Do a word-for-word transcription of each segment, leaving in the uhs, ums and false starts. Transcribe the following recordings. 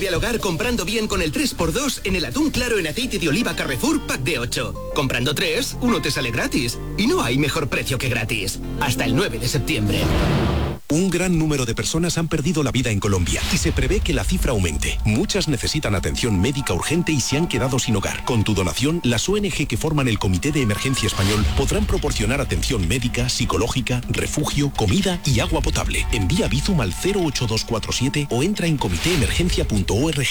vuelve al hogar comprando bien con el tres por dos en el atún claro en aceite de oliva Carrefour Pack de ocho. Comprando tres, uno te sale gratis. Y no hay mejor precio que gratis. Hasta el nueve de septiembre. Un gran número de personas han perdido la vida en Colombia y se prevé que la cifra aumente. Muchas necesitan atención médica urgente y se han quedado sin hogar. Con tu donación, las O N G que forman el Comité de Emergencia Español podrán proporcionar atención médica, psicológica, refugio, comida y agua potable. Envía Bizum al cero ocho dos cuatro siete o entra en comité emergencia punto org.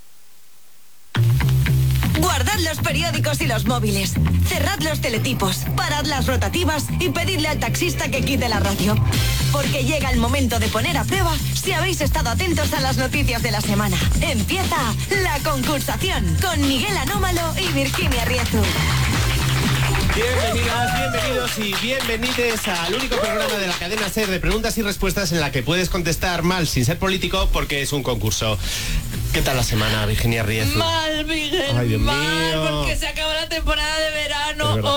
Guardad los periódicos y los móviles. Cerrad los teletipos, parad las rotativas y pedidle al taxista que quite la radio. Porque llega el momento de poner a prueba si habéis estado atentos a las noticias de la semana. Empieza la concursación con Miguel Anómalo y Virginia Riezu. Bienvenidas, bienvenidos y bienvenides al único programa de la cadena SER de preguntas y respuestas en la que puedes contestar mal sin ser político porque es un concurso. ¿Qué tal la semana, Virginia Riezu? Mal, Miguel, Ay, Dios mal, mío. porque se acaba la temporada de verano. Es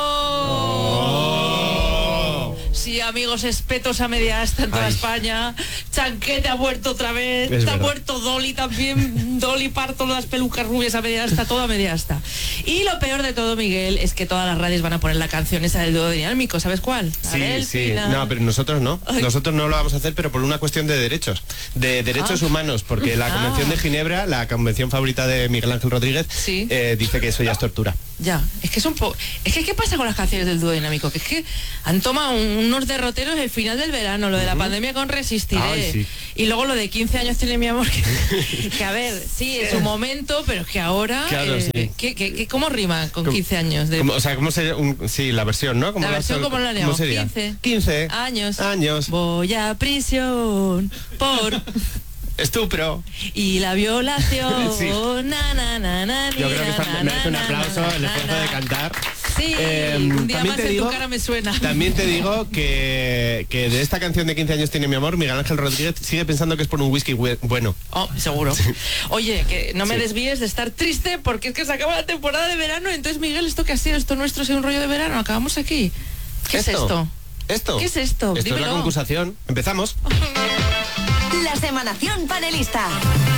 ¡Oh! Oh. Sí, amigos, espetos a media asta en toda Ay. España. Chanquete ha muerto otra vez. Es ha verdad. muerto Dolly también. Dolly Parto, las pelucas rubias a media asta, todo a media asta. Y lo peor de todo, Miguel, es que todas las radios van a poner la canción esa del dúo dinámico. ¿Sabes cuál? Sí, Adel, sí. Pina. No, pero nosotros no. Ay. Nosotros no lo vamos a hacer, pero por una cuestión de derechos. De derechos Ah. humanos, porque la Ah. Convención de Ginebra, la convención favorita de Miguel Ángel Rodríguez, Sí. eh, dice que eso ya es tortura. Ya, es que son po es que ¿qué pasa con las canciones del dúo dinámico? Que es que han tomado unos derroteros el final del verano, lo de la Ujú. pandemia con Resistiré. Ay, sí. Y luego lo de quince años tiene mi amor, que, que a ver, sí, en su momento, pero es que ahora, Claro, eh, sí. ¿qué, qué, qué- ¿cómo rima con ¿Cómo- quince años? De ¿Cómo- o sea, ¿cómo sería? Un, sí, la versión, ¿no? ¿Cómo la la- versión como la ¿cómo leamos? sería? quince. quince Años. Años. Voy a prisión por... Estupro. Y la violación. Sí. Na, na, na, na, Yo creo que esta na, merece un na, aplauso na, el na, esfuerzo na. de cantar. Sí, Eh, un día también más te en digo- tu cara me suena. También te digo que, que de esta canción de quince años tiene mi amor, Miguel Ángel Rodríguez sigue pensando que es por un whisky bue- bueno. Oh, seguro. Oye, que no me Sí. desvíes de estar triste porque es que se acaba la temporada de verano. Entonces, Miguel, ¿esto qué ha sido? ¿Esto nuestro ha sido un rollo de verano? ¿Acabamos aquí? ¿Qué es esto? ¿Esto? ¿Qué es esto? Esto es Dímelo. la concursación. Empezamos. La semanación panelista.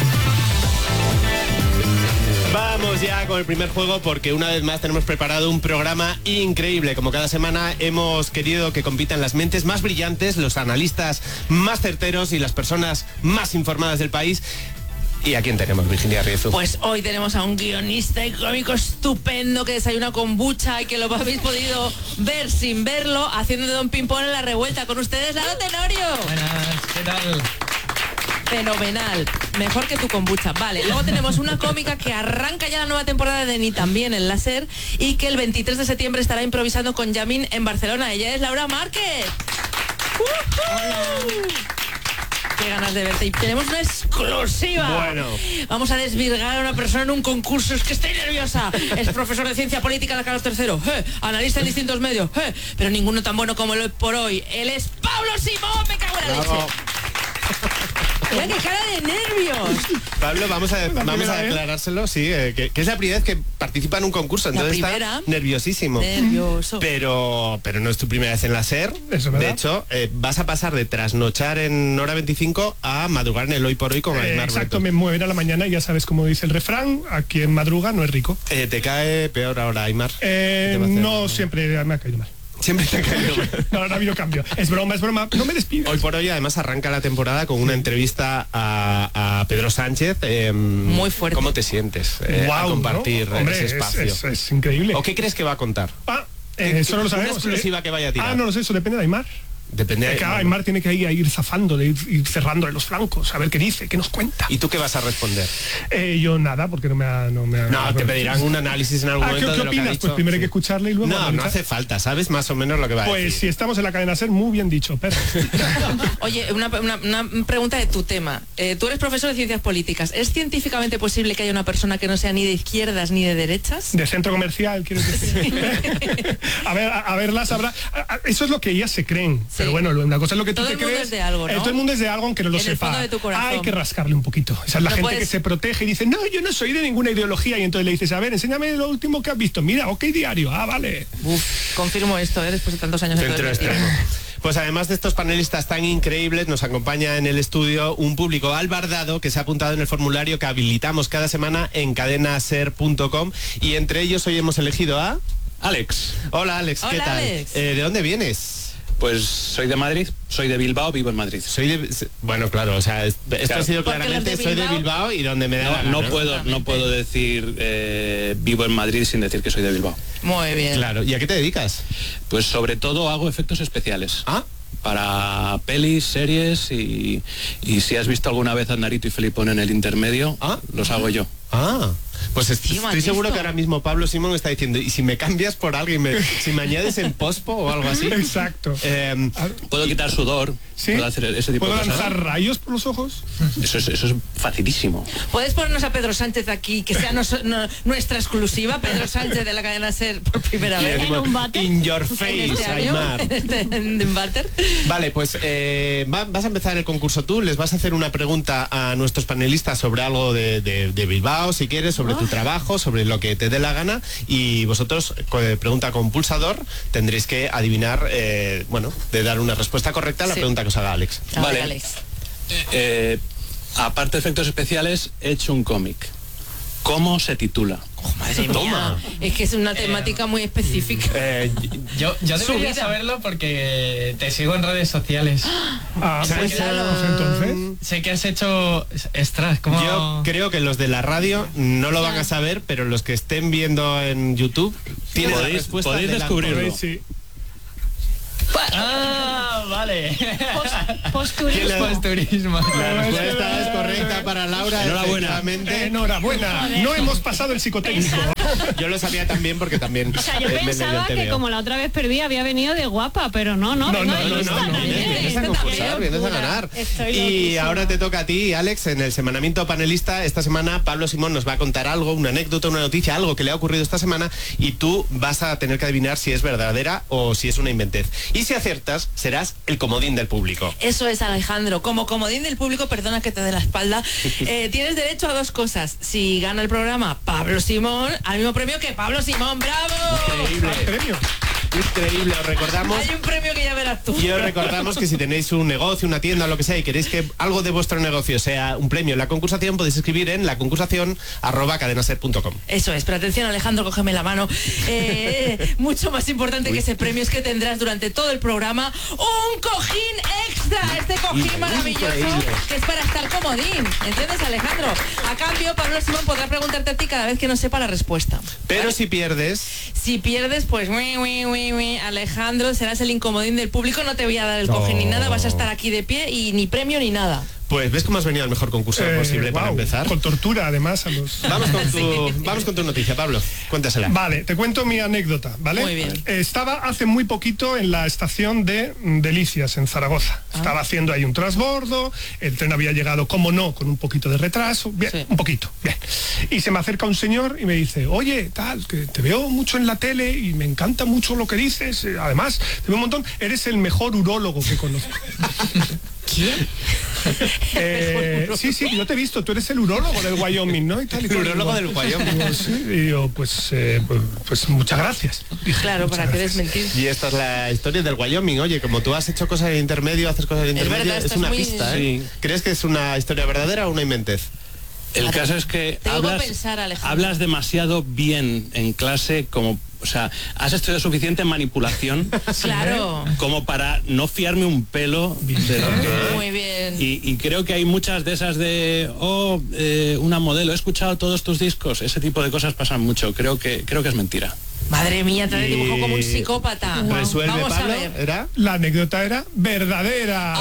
Vamos ya con el primer juego porque una vez más tenemos preparado un programa increíble. Como cada semana hemos querido que compitan las mentes más brillantes, los analistas más certeros y las personas más informadas del país. ¿Y a quién tenemos, Virginia Riezu? Pues hoy tenemos a un guionista y cómico estupendo que desayuna kombucha y que lo habéis podido ver sin verlo haciendo de Don Pimpón en La Revuelta. Con ustedes, Lalo Tenorio. Buenas, ¿qué tal? Fenomenal, mejor que tu kombucha. Vale, luego tenemos una cómica que arranca ya la nueva temporada de Ni También en la SER y que el veintitrés de septiembre estará improvisando con Yamin en Barcelona. Ella es Laura Márquez. ¡Uh-huh! Qué ganas de verte. Y tenemos una exclusiva. Bueno. Vamos a desvirgar a una persona en un concurso. Es que estoy nerviosa. Es profesor de ciencia política de Carlos tercero. Eh, analista en distintos medios. Eh, pero ninguno tan bueno como el por hoy. Él es Pablo Simón. Me cago en la Bravo. leche. Mira qué cara de nervios. Pablo, vamos a, vamos primera a vez. declarárselo, sí, eh, que, que es la primera vez que participa en un concurso, La entonces primera. está nerviosísimo. Nervioso. Pero, pero no es tu primera vez en la SER. Eso es verdad. De hecho, eh, vas a pasar de trasnochar en hora veinticinco a madrugar en el hoy por hoy con Eh, Aymar exacto, Breton. me mueven a la mañana y ya sabes cómo dice el refrán, a quien madruga no es rico. Eh, ¿Te cae peor ahora, Aymar? Eh, ¿Qué te va a hacer? no siempre me ha caído mal. Siempre te cae peor. No, no ha habido cambio. Es broma, es broma. No me despidas. Hoy por hoy, además, arranca la temporada con una entrevista a, a Pedro Sánchez. Eh, Muy fuerte. ¿Cómo te sientes eh, Guau, a compartir ¿no? Hombre, ese es- espacio? Es, es increíble. ¿O qué crees que va a contar? Ah, eh, eso no lo Una sabemos. exclusiva eh. que vaya a tirar. Ah, no lo sé, eso depende de Aymar. Depende de... Que Aymar tiene que ir a ir zafando, de ir, ir cerrándole los flancos, a ver qué dice, qué nos cuenta. ¿Y tú qué vas a responder? Eh, yo nada, porque no me ha... No, me ha- No, te pedirán un análisis en algún Ah, ¿qué, momento qué de lo que ha opinas? dicho. Pues primero hay Sí. que escucharle y luego... No, no analizar. hace falta, ¿sabes más o menos lo que va a Pues decir? si estamos en la cadena SER, muy bien dicho, perro. Oye, una, una- una pregunta de tu tema. Eh, tú eres profesor de ciencias políticas. ¿Es científicamente posible que haya una persona que no sea ni de izquierdas ni de derechas? De centro comercial, quieres decir. a ver, a, a verlas habrá. a- a- Eso es lo que ellas se creen. Pero bueno, lo- una cosa es lo que tú Todo te el mundo crees. es de algo, ¿no? Eh, todo el mundo es de algo, aunque no lo En el sepa. fondo de tu corazón. Hay que rascarle un poquito. Esa es la No gente puedes- que se protege y dice, no, yo no soy de ninguna ideología. Y entonces le dices, a ver, enséñame lo último que has visto. Mira, ok, diario. Ah, vale. Uf, confirmo esto, ¿eh? Después de tantos años. Centro de todo el extremo. Pues además de estos panelistas tan increíbles, nos acompaña en el estudio un público albardado que se ha apuntado en el formulario que habilitamos cada semana en cadena ser punto com y entre ellos hoy hemos elegido a... Alex. Hola Alex, ¿qué Hola, tal? Alex. Eh, ¿De dónde vienes? Pues soy de Madrid, soy de Bilbao, vivo en Madrid. Soy de... Bueno, claro, o sea, esto Claro. ha sido Porque claramente, los de soy de Bilbao- Bilbao y donde me da No, la gana, no puedo, no puedo decir eh, vivo en Madrid sin decir que soy de Bilbao. Muy bien. Claro, ¿y a qué te dedicas? Pues sobre todo hago efectos especiales. Ah, Para pelis, series y, y si has visto alguna vez a Narito y Felipón en el intermedio, Ah. los hago yo. ah. Pues est- Sí, ¿me has estoy seguro visto? que ahora mismo Pablo Simón está diciendo, ¿y si me cambias por alguien, me- si me añades en pospo o algo así? Exacto. Eh, Puedo quitar sudor, ¿Sí? puedo hacer ese tipo ¿Puedo de cosas. lanzar rayos por los ojos? Eso es, eso es facilísimo. ¿Puedes ponernos a Pedro Sánchez aquí, que sea nos- no- nuestra exclusiva? Pedro Sánchez de la cadena SER por primera y vez. decimos, un váter? in your En face, este año, Aymar. en este- en un váter. Vale, pues eh, va- vas a empezar el concurso tú, les vas a hacer una pregunta a nuestros panelistas sobre algo de, de- de Bilbao, si quieres, sobre tu trabajo, sobre lo que te dé la gana, y vosotros, con eh, pregunta con pulsador, tendréis que adivinar, eh, bueno, de dar una respuesta correcta a la Sí. pregunta que os haga Alex. A ver, Vale. Alex. Eh, aparte de efectos especiales, he hecho un cómic. ¿Cómo se titula? Madre mía, es que es una temática muy específica. Eh, Yo, yo Su debería vida. saberlo porque te sigo en redes sociales. Ah, Pues pues, claro. pues entonces. Sé que has hecho extras, como... Yo creo que los de la radio no lo van a saber, pero los que estén viendo en YouTube tienen la Podéis- respuesta podéis de la- descubrirlo. Sí. Ah, vale. Posturismo. ¿Quién le- Posturismo. La respuesta es correcta para Laura. Enhorabuena. efectivamente. Enhorabuena. No hemos pasado el psicotécnico. Yo lo sabía también porque también. O sea, yo eh, me leí el pensaba T V O. que como la otra vez perdí había venido de guapa, pero no, no, No, vengo no, de no, lista no, no, también. Vienes, vienes a Esto concursar, también. vienes a ganar. Estoy Y loquísima. ahora te toca a ti, Alex, en el semanamiento panelista. Esta semana Pablo Simón nos va a contar algo, una anécdota, una noticia, algo que le ha ocurrido esta semana y tú vas a tener que adivinar si es verdadera o si es una inventez. Y si aciertas, serás el comodín del público. Eso es, Alejandro. Como comodín del público, perdona que te dé la espalda, eh, tienes derecho a dos cosas. Si gana el programa Pablo Simón, al mismo premio que Pablo Simón. ¡Bravo! Increíble. Premio. Increíble, os recordamos. Hay un premio que ya verás tú. Y os recordamos que si tenéis un negocio, una tienda, lo que sea, y queréis que algo de vuestro negocio sea un premio en la concursación, podéis escribir en la concursación arroba cadenaser punto com. Eso es, pero atención Alejandro, cógeme la mano. Eh, mucho más importante que ese premio es que tendrás durante todo el programa un cojín extra. Este cojín maravilloso Increíble. que es para estar comodín. ¿Entiendes, Alejandro? A cambio, Pablo Simón podrá preguntarte a ti cada vez que no sepa la respuesta. Pero si pierdes, Si pierdes, pues ui, ui, ui, ui, Alejandro, serás el incomodín del público. No te voy a dar el cojín ni nada, vas a estar aquí de pie y ni premio ni nada. pues ves cómo has venido al mejor concurso Eh, posible para guau, empezar. Con tortura, además, a los... Vamos con tu, vamos con tu noticia, Pablo. Cuéntasela. Vale, te cuento mi anécdota, ¿vale? Muy bien. Eh, Estaba hace muy poquito en la estación de mm, Delicias, en Zaragoza. Ah. Estaba haciendo ahí un transbordo, el tren había llegado, como no, con un poquito de retraso, bien, Sí. un poquito, bien. Y se me acerca un señor y me dice, oye, tal, que te veo mucho en la tele y me encanta mucho lo que dices, eh, además, te veo un montón, eres el mejor urólogo que conozco. ¿Quién? Eh, sí, sí, yo te he visto, tú eres el urólogo del Wyoming, ¿no? Y tal, y El cual. urólogo Digo, del Wyoming. digo, sí, y yo, pues, eh, pues, pues muchas gracias. Dije, Claro, muchas para qué gracias. desmentir. Y esta es la historia del Wyoming. Oye, como tú has hecho cosas de intermedio, haces cosas de intermedio, verdad, es estás una muy- pista, ¿eh? ¿Crees que es una historia verdadera o una inventez? El caso es que Te oigo hablas, pensar, Alejandro. hablas demasiado bien en clase, como, o sea, has estudiado suficiente manipulación Claro. como para no fiarme un pelo de lo que... Muy bien. Y, y creo que hay muchas de esas de, oh, eh, una modelo, he escuchado todos tus discos, ese tipo de cosas pasan mucho, creo que, creo que es mentira. Madre mía, te has Y- dibujado como un psicópata. Resuelve, Vamos a Pablo. ver. ¿Era? La anécdota era verdadera.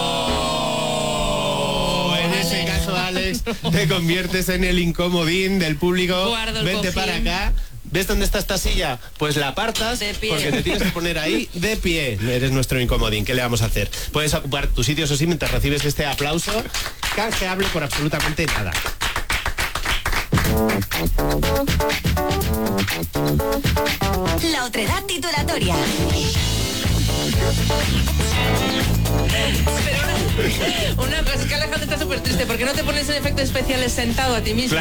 Oh, en ese caso, Alex, te conviertes en el incomodín del público. Guardo el Vente cojín. para acá. ¿Ves dónde está esta silla? Pues la apartas De pie. porque te tienes que poner ahí de pie. Eres nuestro incomodín. ¿Qué le vamos a hacer? Puedes ocupar tu sitio, eso sí, mientras recibes este aplauso canjeable por absolutamente nada. La otredad titulatoria. Pero una, una cosa es que Alejandro está súper triste. ¿Por qué no te pones en efectos especiales sentado a ti mismo?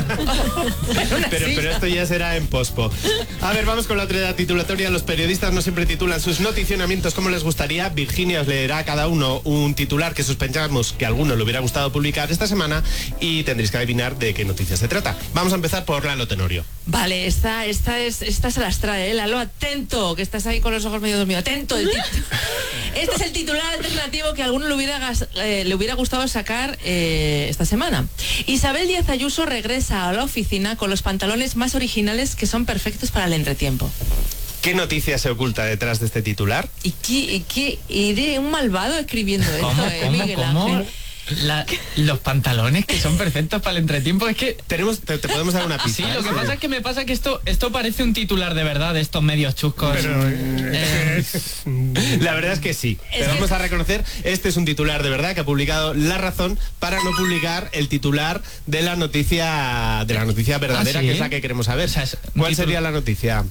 Pero, pero esto ya será en pospo. A ver, vamos con la otra titulatoria. Los periodistas no siempre titulan sus noticionamientos como les gustaría. Virginia os leerá a cada uno un titular que sospechamos que a alguno le hubiera gustado publicar esta semana y tendréis que adivinar de qué noticias se trata. Vamos a empezar por Lalo Tenorio. Vale, esta, esta, es, esta se las trae, ¿eh? Lalo, atento, que estás ahí con los ojos medio dormidos. Atento. El este es el titular alternativo que a alguno le hubiera, gas, eh, le hubiera gustado sacar eh, esta semana. Isabel Díaz Ayuso regresa a la oficina con los pantalones más originales que son perfectos para el entretiempo. ¿Qué noticia se oculta detrás de este titular? ¿Y qué, y qué iré un malvado escribiendo esto, ¿Cómo, eh, cómo, Miguel cómo? Ángel? La- los pantalones que son perfectos para el entretiempo, es que tenemos te, te podemos dar una pista. sí, lo que ¿eh? pasa es que me pasa que esto esto parece un titular de verdad de estos medios chuscos. Pero, Eh, es- La verdad es que sí. Es Te que vamos es- a reconocer, este es un titular de verdad que ha publicado La Razón para no publicar el titular de la noticia de la noticia verdadera, ¿Ah, sí? que es la que queremos saber. O sea, es un ¿Cuál título- sería la noticia?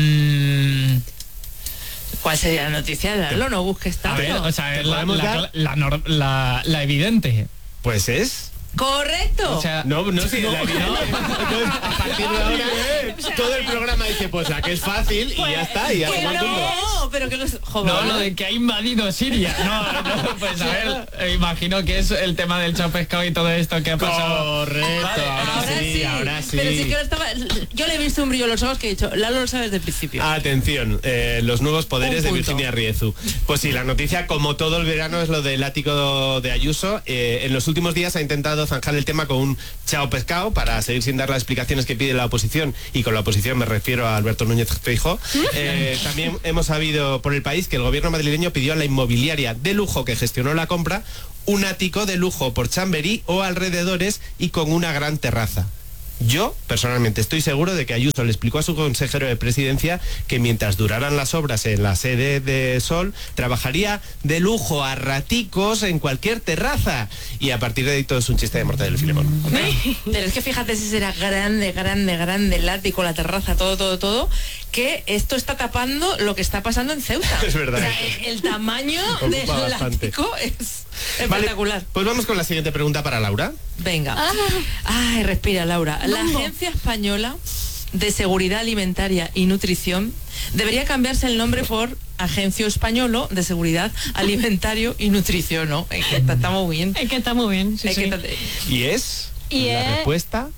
mm, ¿Cuál sería la noticia? Lalo, no busques a tanto. ver, o sea, ¿Te la, podemos la- dar? la nor- la- la evidente. Pues es... ¡Correcto! O sea, No, no, sí, la evidente. Entonces, a partir de ahora, todo el programa dice, pues la que es fácil y ya está, y ya que se va el punto. no, pero que no es... Joder, no, lo de que ha invadido Siria. No, no, pues a ver, eh, imagino que es el tema del chao pescado y todo esto que ha pasado. Correcto, ahora, ahora sí, sí, ahora sí. Pero sí que lo estaba... Yo le he visto un brillo en los ojos que he dicho, Lalo lo sabe desde el principio. Atención, eh, los nuevos poderes Un de punto. Virginia Riezu. Pues sí, la noticia, como todo el verano, es lo del ático de Ayuso. Eh, en los últimos días ha intentado zanjar el tema con un chao pescado para seguir sin dar las explicaciones que pide la oposición, y con la oposición me refiero a Alberto Núñez Feijóo. Eh, también hemos sabido por el país que el gobierno madrileño pidió a la inmobiliaria de lujo que gestionó la compra un ático de lujo por Chamberí o alrededores y con una gran terraza. Yo, personalmente, estoy seguro de que Ayuso le explicó a su consejero de presidencia que mientras duraran las obras en la sede de Sol, trabajaría de lujo a raticos en cualquier terraza. Y a partir de ahí todo es un chiste de Mortadelo y Filemón. Pero es que fíjate si será grande, grande, grande el ático, la terraza, todo, todo, todo, que esto está tapando lo que está pasando en Ceuta. Es verdad. O sea, el tamaño Ocupa del bastante. ático es Vale, espectacular. pues vamos con la siguiente pregunta para Laura. Venga. Ay, respira, Laura. La Agencia Española de Seguridad Alimentaria y Nutrición debería cambiarse el nombre por Agencia Españolo de Seguridad Alimentario y Nutrición, ¿no? Es que está, está muy bien. Es que está muy bien, sí, Es que sí. está- ¿Y es? Y la es- respuesta.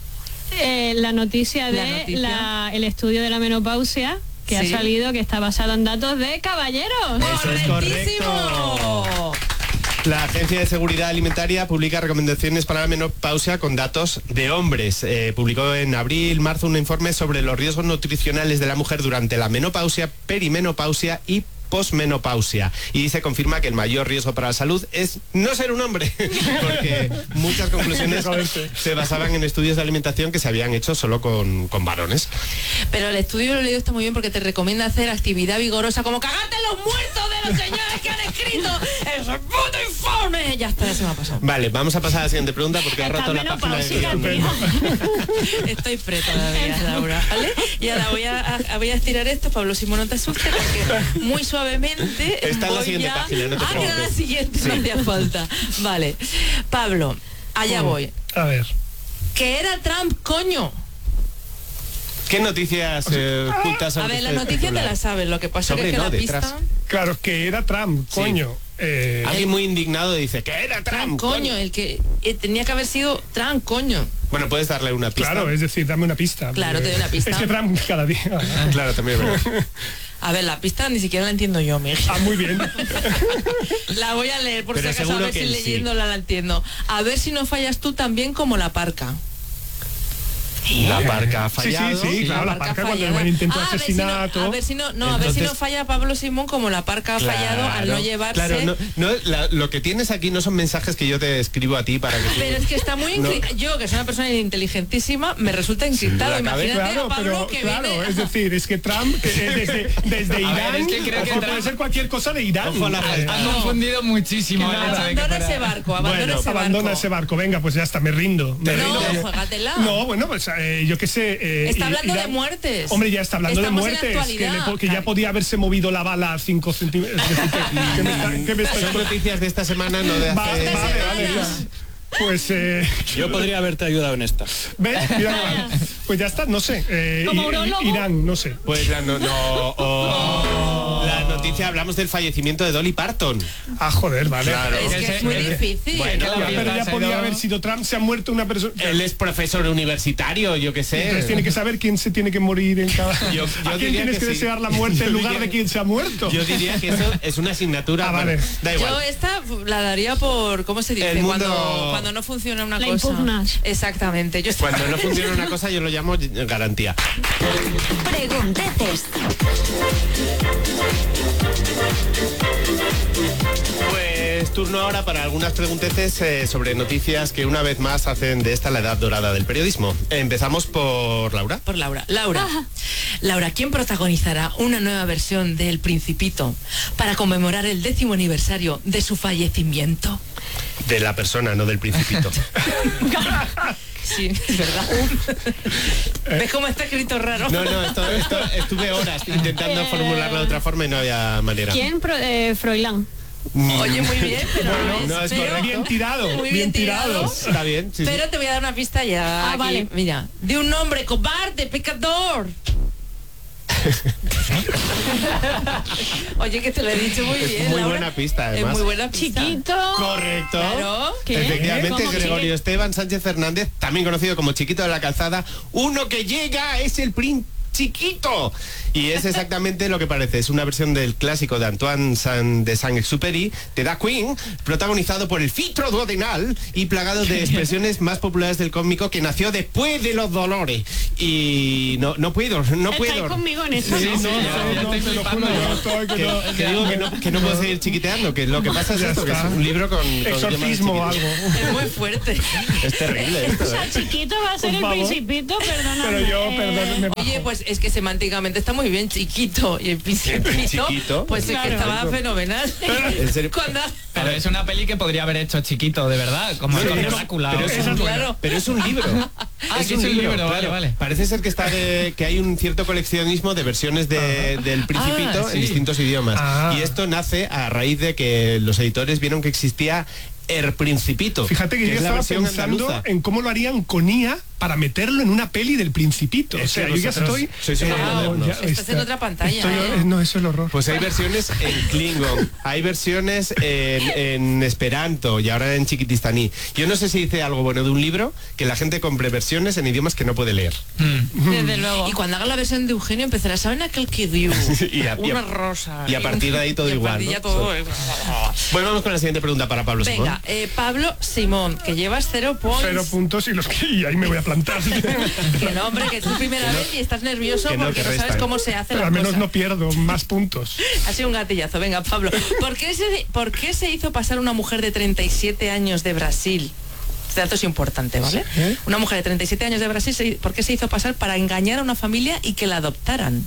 Eh, la noticia de La noticia. la- el estudio de la menopausia que Sí. ha salido, que está basado en datos de caballeros. Eso es ¡Correctísimo! La Agencia de Seguridad Alimentaria publica recomendaciones para la menopausia con datos de hombres. Eh, publicó en abril, marzo un informe sobre los riesgos nutricionales de la mujer durante la menopausia, perimenopausia y posmenopausia, y se confirma que el mayor riesgo para la salud es no ser un hombre, porque muchas conclusiones se basaban en estudios de alimentación que se habían hecho solo con, con varones. Pero el estudio lo he leído, está muy bien porque te recomienda hacer actividad vigorosa como cagarte en los muertos de los señores que han escrito ese puto informe. Ya está, ya se me ha pasado. Vale, vamos a pasar a la siguiente pregunta porque ha Está roto la página de menopáusica, guión. Estoy pre todavía, Laura, ¿vale? Y ahora voy a, a- voy a estirar esto, Pablo Simón, no te asustes, porque muy suavemente Está en la voy siguiente ya... página, no te Ah, que era la preocupes. siguiente, no hacía falta. Vale. Pablo, allá voy. A ver. Que era Trump, coño. ¿Qué noticias eh, ocultas A sobre ver, la este noticia te titular? la sabes, lo que pasa Sobre es que no, la detrás. pista... Claro, que era Trump, Sí. coño. Eh, Alguien muy indignado dice que era Trump. Coño, el que eh, tenía que haber sido Trump, coño. Bueno, puedes darle una pista. claro, es decir, dame una pista. Claro, te doy una pista. Es que Trump cada día. Claro, también es verdad. A ver, la pista ni siquiera la entiendo yo, Miguel. Ah, muy bien. La voy a leer por Pero si acaso, a seguro ver que si él sí. leyéndola la entiendo. A ver si no fallas tú también como la parca. La parca ha Sí, sí, fallado. sí, claro, la parca cuando fallada. el intento de Ah, a ver si asesinato. no- A ver si no, no, a ver si Entonces- no falla Pablo Simón como la parca ha fallado al no llevarse. Claro, no, no, la- lo que tienes aquí no son mensajes que yo te escribo a ti para que tú... Pero es que está muy No. incri- yo que soy una persona inteligentísima me resulta encriptado. la cabeza, Imagínate Claro, a Pablo pero que claro, viene. es decir, es que Trump, que es desde, desde A ver, Irán, es que creo que ojo, Trump- puede ser cualquier cosa de Irán. Ojo a la Eh, falta. Han confundido muchísimo. Que el nada. hecho de que Abandona fuera- ese barco, abandona Bueno, ese abandona barco. ese barco, venga, pues ya está, me rindo. Me No, rindo. juégatela. No, bueno, pues eh, yo qué sé... eh, Está I- hablando Irán- de muertes. Hombre, ya está hablando Estamos de en la muertes, que, actualidad. le po- que ya podía haberse movido la bala a cinco centímetros. Es decir, que- que me está- que me está- Son noticias de esta semana, no de hace... Vale, vale, vale. Pues, eh, Yo podría haberte ayudado en esta. ¿ves? Mira, pues ya está, no sé. eh, Como I- urologo. Irán, no sé. Pues la, no, no, oh, la noticia, hablamos del fallecimiento de Dolly Parton. Ah, joder, vale. Claro. Es que es muy difícil. Bueno, Ya, pero ya podía haber sido Trump, se ha muerto una persona. Él es profesor universitario, yo qué sé. Entonces tiene que saber quién se tiene que morir en cada... Yo- yo ¿A quién diría tienes que que, sí. desear la muerte en Yo lugar diría- de quién se ha muerto? Yo diría que eso es una asignatura. Ah, vale. Bueno, da igual. Yo esta la daría por, ¿cómo se dice? El mundo- Cuando, cuando no funciona una La cosa. impugnas. Exactamente. Yo Cuando no funciona una cosa, yo lo llamo garantía. Pregunteces. Pues turno ahora para algunas pregunteces eh, sobre noticias que una vez más hacen de esta la edad dorada del periodismo. Empezamos por Laura. Por Laura. Laura. Laura, ¿quién protagonizará una nueva versión de El Principito para conmemorar el décimo aniversario de su fallecimiento? De la persona, no del principito. Sí, es verdad. ¿Ves cómo está escrito raro? No, no, esto, esto- estuve horas intentando formularlo de otra forma y no había manera. ¿Quién? Pro- eh, Froilán. Oye, muy bien, pero Bueno, no es pero- correcto. Bien tirado, Muy bien, bien tirado. tirado. Está bien, sí, sí. Pero te voy a dar una pista ya. Ah, aquí. vale. Mira, de un hombre cobarde, pecador. Oye, que te lo he dicho muy Es bien. muy Laura. buena pista, Es además. muy buena pista. Chiquito. Correcto. Claro. ¿Qué? Efectivamente, ¿Cómo Gregorio chiquito? Esteban Sánchez Fernández, también conocido como Chiquito de la Calzada, uno que llega es el príncipe chiquito. Y es exactamente lo que parece. Es una versión del clásico de Antoine Saint- de Saint-Exupéry, de Da Queen, protagonizado por el filtro duodenal y plagado de expresiones más populares del cómico, que nació después de los dolores. Y no, no puedo, no ¿Estáis puedo. conmigo en esto? Sí, no, ¿no? no, yo no, estoy te lo flipando. juro, yo estoy que Que, no- que digo que no, que no puedo seguir chiquiteando, que lo que pasa es Ya esto, que es está. un libro con, con Exorcismo o idiomas algo. chiquitos. Es muy fuerte. Es terrible O esto, sea, ¿eh? chiquito va a ser Por el favor. principito, perdóname. Pero yo, eh, perdón, me Oye, bajo. pues es que semánticamente está muy bien, chiquito. Y el principito, Chiquito. pues es que Claro. estaba fenomenal. En serio. Cuando... Pero es una peli que podría haber hecho Chiquito, de verdad, como No, el no, Conde no, Drácula. pero o- es un- Claro. Pero es un libro. Ah, que es un libro, vale, vale. Parece ser que está de- que hay un cierto coleccionismo de versiones de- del Principito Ah, sí. en distintos idiomas. Ah. Y esto nace a raíz de que los editores vieron que existía El Principito. Fíjate que, yo es la estaba versión pensando andaluza. en cómo lo harían con I A para meterlo en una peli del Principito. O Es que sea, yo ya vosotros estoy... sois unos modernos. ya Estás está. en otra pantalla, Estoy- ¿eh? No, eso es el horror. Pues hay versiones en Klingon, hay versiones en, en Esperanto y ahora en chiquitistaní. Yo no sé si dice algo bueno de un libro que la gente compre versiones en idiomas que no puede leer. Desde luego. Y cuando haga la versión de Eugenio empezará, ¿saben aquel que dio? Y a- y a- Una rosa. y a partir de ahí todo Y a igual, partir ¿no? ya todo- Bueno, vamos con la siguiente pregunta para Pablo Simón. Venga, eh, Pablo Simón, que llevas cero points. Cero puntos y los que... Y ahí me voy a plantar. Que no, hombre, que es tu primera vez y estás nervioso que no, porque que no sabes restan. cómo se hace Pero la al menos cosa. no pierdo más puntos. Ha sido un gatillazo. Venga, Pablo. ¿Por qué se, por qué se hizo pasar una mujer de treinta y siete años de Brasil? Este dato es importante, ¿vale? ¿Eh? Una mujer de treinta y siete años de Brasil, se- ¿por qué se hizo pasar para engañar a una familia y que la adoptaran?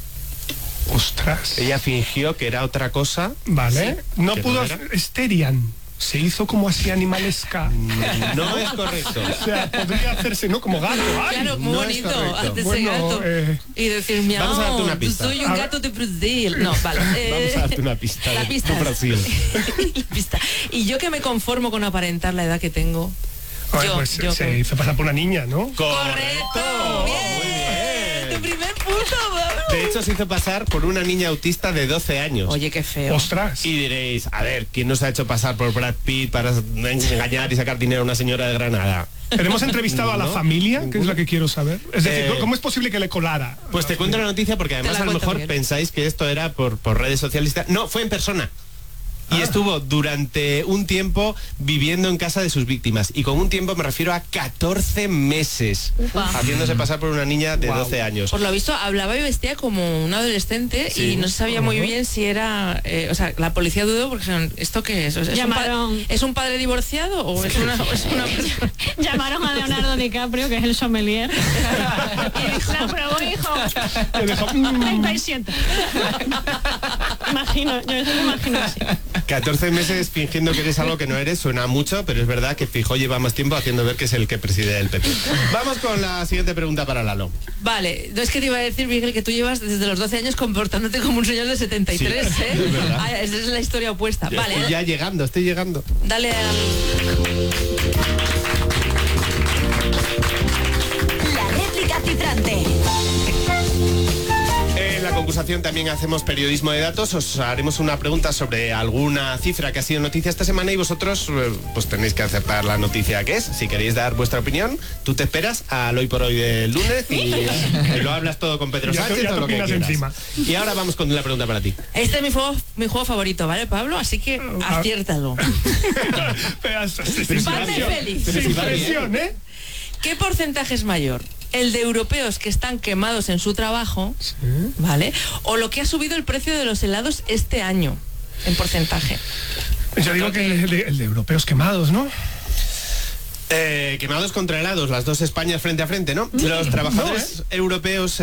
Ostras. Ella fingió que era otra cosa. Vale. No ¿Que pudo no era? hacer... Esterian. Se hizo como así animalesca. No es correcto. O sea, podría hacerse, ¿no? Como gato. ¡Ay! Claro, muy no es bonito, correcto. hacerse Bueno, gato. eh, Y decir, miau, vamos a darte una pista. soy un A ver. gato de Brasil. No, vale. eh, Vamos a darte una pista La de- pista. de es- Brasil. La pista. Y yo que me conformo con aparentar la edad que tengo. ay, yo, pues yo se que- hizo pasar por una niña, ¿no? ¡Correcto! ¡Bien! ¡Tu primer punto, Pablo! De hecho, se hizo pasar por una niña autista de doce años. Oye, qué feo. Ostras. Y diréis, a ver, ¿quién nos ha hecho pasar por Brad Pitt para engañar y sacar dinero a una señora de Granada? Pero hemos entrevistado a la No, familia, que es la que quiero saber. Es decir, Eh, ¿cómo es posible que le colara? Pues te cuento la noticia porque además la a lo cuento, mejor Miguel. pensáis que esto era por, por redes sociales. y tal. No, fue en persona. Y Ah. estuvo durante un tiempo viviendo en casa de sus víctimas. Y con un tiempo me refiero a catorce meses. Upa. Haciéndose pasar por una niña de Wow. doce años. Por lo visto, hablaba y vestía como un adolescente Sí. y no se sabía muy bien si era... eh, o sea, la policía dudó porque dijeron, ¿esto qué es? O sea, ¿es, un Llamaron- pa- ¿Es un padre divorciado o es una, o es una persona...? Llamaron a Leonardo DiCaprio, que es el sommelier. Y dijo, la probó, hijo. Le dejó, mm, treinta y siete. Imagino, yo eso me imagino así. catorce meses fingiendo que eres algo que no eres, suena mucho, pero es verdad que Feijóo lleva más tiempo haciendo ver que es el que preside el P P. Vamos con la siguiente pregunta para Lalo. Vale, no es que te iba a decir, Miguel, que tú llevas desde los doce años comportándote como un señor de setenta y tres, Sí, ¿eh? es verdad. Ah, esa es la historia opuesta. Ya Vale, estoy ya llegando, estoy llegando. dale a... La réplica cifrante. En la concursación también hacemos periodismo de datos. Os haremos una pregunta sobre alguna cifra que ha sido noticia esta semana y vosotros eh, pues tenéis que acertar la noticia que es. Si queréis dar vuestra opinión, tú te esperas al hoy por hoy del lunes y, y lo hablas todo con Pedro Ya te- Sánchez ya o te lo que opinas quieras. encima. Y ahora vamos con la pregunta para ti. Este es mi juego, mi juego favorito, ¿vale, Pablo? Así que Ah. aciértalo. Pedazo, sin Pero si Pate va bien. feliz. Pero si va bien. presión, ¿eh? ¿Qué porcentaje es mayor? ¿El de europeos que están quemados en su trabajo, ¿vale? ¿O lo que ha subido el precio de los helados este año, en porcentaje? Yo digo que el de, el de europeos quemados, ¿no? Eh, quemados contra helados, las dos Españas frente a frente, ¿no? Los trabajadores europeos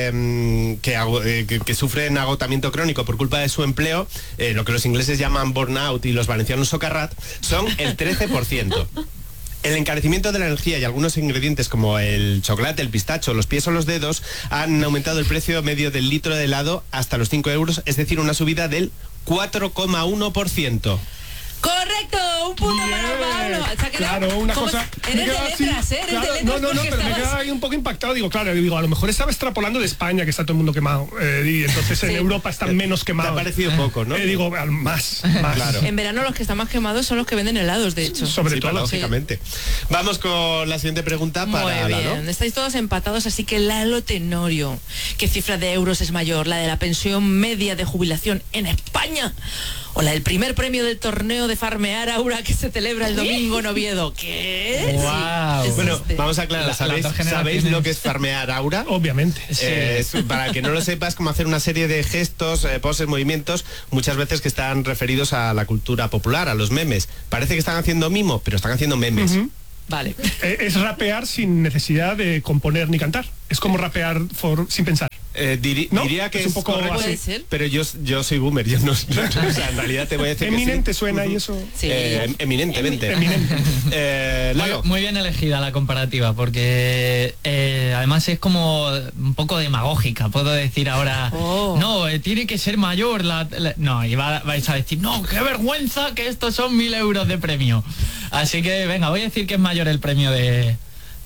eh, que, ago- eh, que, que sufren agotamiento crónico por culpa de su empleo, eh, lo que los ingleses llaman burnout y los valencianos socarrat, son el trece por ciento. El encarecimiento de la energía y algunos ingredientes como el chocolate, el pistacho, los pies o los dedos han aumentado el precio medio del litro de helado hasta los cinco euros, es decir, una subida del cuatro coma uno por ciento. ¡Correcto! ¡Un punto para Pablo! Se ha quedado- Claro, una ¿cómo cosa. es? Eres de así, letras, ¿eh? Eres claro, de letras no, no, no, porque pero me estabas- queda ahí un poco impactado. Digo, claro, digo, a lo mejor estaba extrapolando de España, que está todo el mundo quemado. eh, y entonces en Sí. Europa están menos quemados. Te ha parecido poco, ¿no? Eh, digo, al- más, más. Claro. En verano los que están más quemados son los que venden helados, de hecho. Sobre Sí, todo. lógicamente. Vamos con la siguiente pregunta Muy para bien, Lalo. estáis todos empatados, así que Lalo Tenorio, ¿qué cifra de euros es mayor? ¿La de la pensión media de jubilación en España? ¿O la del primer premio del torneo de Farmear Aura que se celebra el domingo en Oviedo? ¿Qué? Guau. Sí, es Bueno, este. vamos a aclarar, La- ¿sabéis, las dos ¿sabéis generaciones. lo que es farmear aura? Obviamente. Eh, es- para que no lo sepas, como hacer una serie de gestos, eh, poses, movimientos, muchas veces que están referidos a la cultura popular, a los memes. Parece que están haciendo mimo, pero están haciendo memes. Vale. Eh, es rapear sin necesidad de componer ni cantar. Es como rapear for- sin pensar. Eh, diri- ¿No? Diría que Es es, un poco correcto, Puede ser. pero yo, yo soy boomer, yo no, o sea, en realidad te voy a decir que sí. Eminente suena y eso. Sí. Eh, eminentemente. Eminente. Eh, Muy, Lalo. muy bien elegida la comparativa, porque eh, además es como un poco demagógica. Puedo decir ahora, Oh. no, eh, tiene que ser mayor. La, la-". no, y va- vais a decir, no, qué vergüenza que estos son mil euros de premio. Así que venga, voy a decir que es mayor el premio de,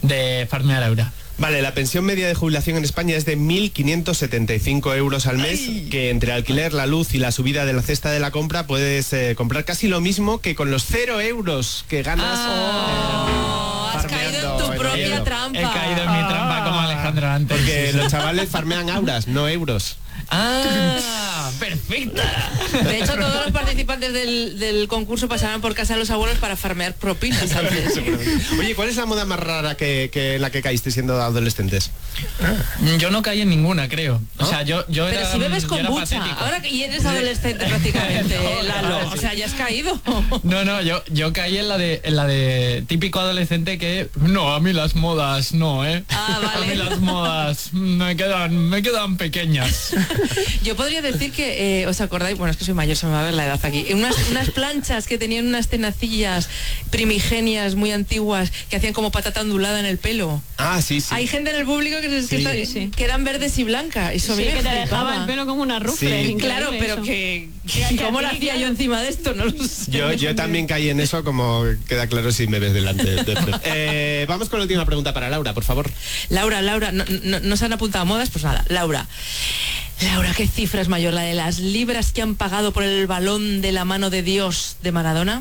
de Farmear Aura. Vale, la pensión media de jubilación en España es de mil quinientos setenta y cinco euros al mes, que entre alquiler, la luz y la subida de la cesta de la compra puedes eh, comprar casi lo mismo que con los cero euros que ganas. Oh, has farmeando caído en tu en propia Oviedo. trampa. He caído en mi trampa como Alejandro antes. Porque los chavales farmean auras, no euros. Ah, perfecta. De hecho, todos los participantes del, del concurso pasarán por casa de los abuelos para farmear propinas antes. Oye, ¿cuál es la moda más rara que, que en la que caíste siendo adolescentes? Yo no caí en ninguna, creo. O sea, yo, yo Pero era, si bebes yo con era bucha, patético. ahora que y eres adolescente prácticamente, No, Lalo, claro, o sí. sea, ya has caído. No, no, yo, yo caí en la de en la de típico adolescente que no, a mí las modas no, ¿eh? Ah, vale. A mí las modas me quedan me quedan pequeñas. Yo podría decir que, eh, ¿os acordáis? Bueno, es que soy mayor, se me va a ver la edad aquí. Unas, unas planchas que tenían unas tenacillas primigenias muy antiguas que hacían como patata ondulada en el pelo. Ah, sí, sí. Hay gente en el público que, se, que, Sí. está- Sí, sí. que eran verdes y blancas. Eso a mí Sí, me que te flipaba. dejaba el pelo como una rufle. Sí. increíble Claro, pero eso. que, Que- que ¿cómo a lo ti, hacía claro. yo encima de esto? No lo sé. Yo, yo también caí en eso, como queda claro si me ves delante. de- de- Eh, vamos con la última pregunta para Laura, por favor. Laura, Laura, no, no, no se han apuntado a modas, pues nada, Laura. Laura, ¿qué cifra es mayor? ¿La de las libras que han pagado por el balón de la mano de Dios de Maradona?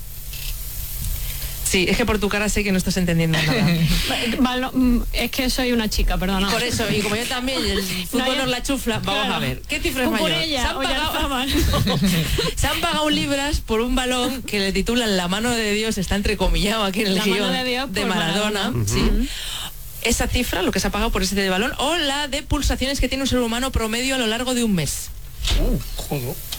Sí, es que por tu cara sé que no estás entendiendo nada. Valo- mm, es que soy una chica, perdona. Por eso, y como yo también, el fútbol yo- nos la chufla, vamos claro. a ver. ¿Qué cifra es Por mayor? ella, se, han o ya pagado, estaban. se han pagado libras por un balón que le titulan La mano de Dios, está entrecomillado aquí en el La mano guión de Dios por Maradona. Maradona. ¿Sí? Esa cifra, lo que se ha pagado por ese balón, o la de pulsaciones que tiene un ser humano promedio a lo largo de un mes. Joder.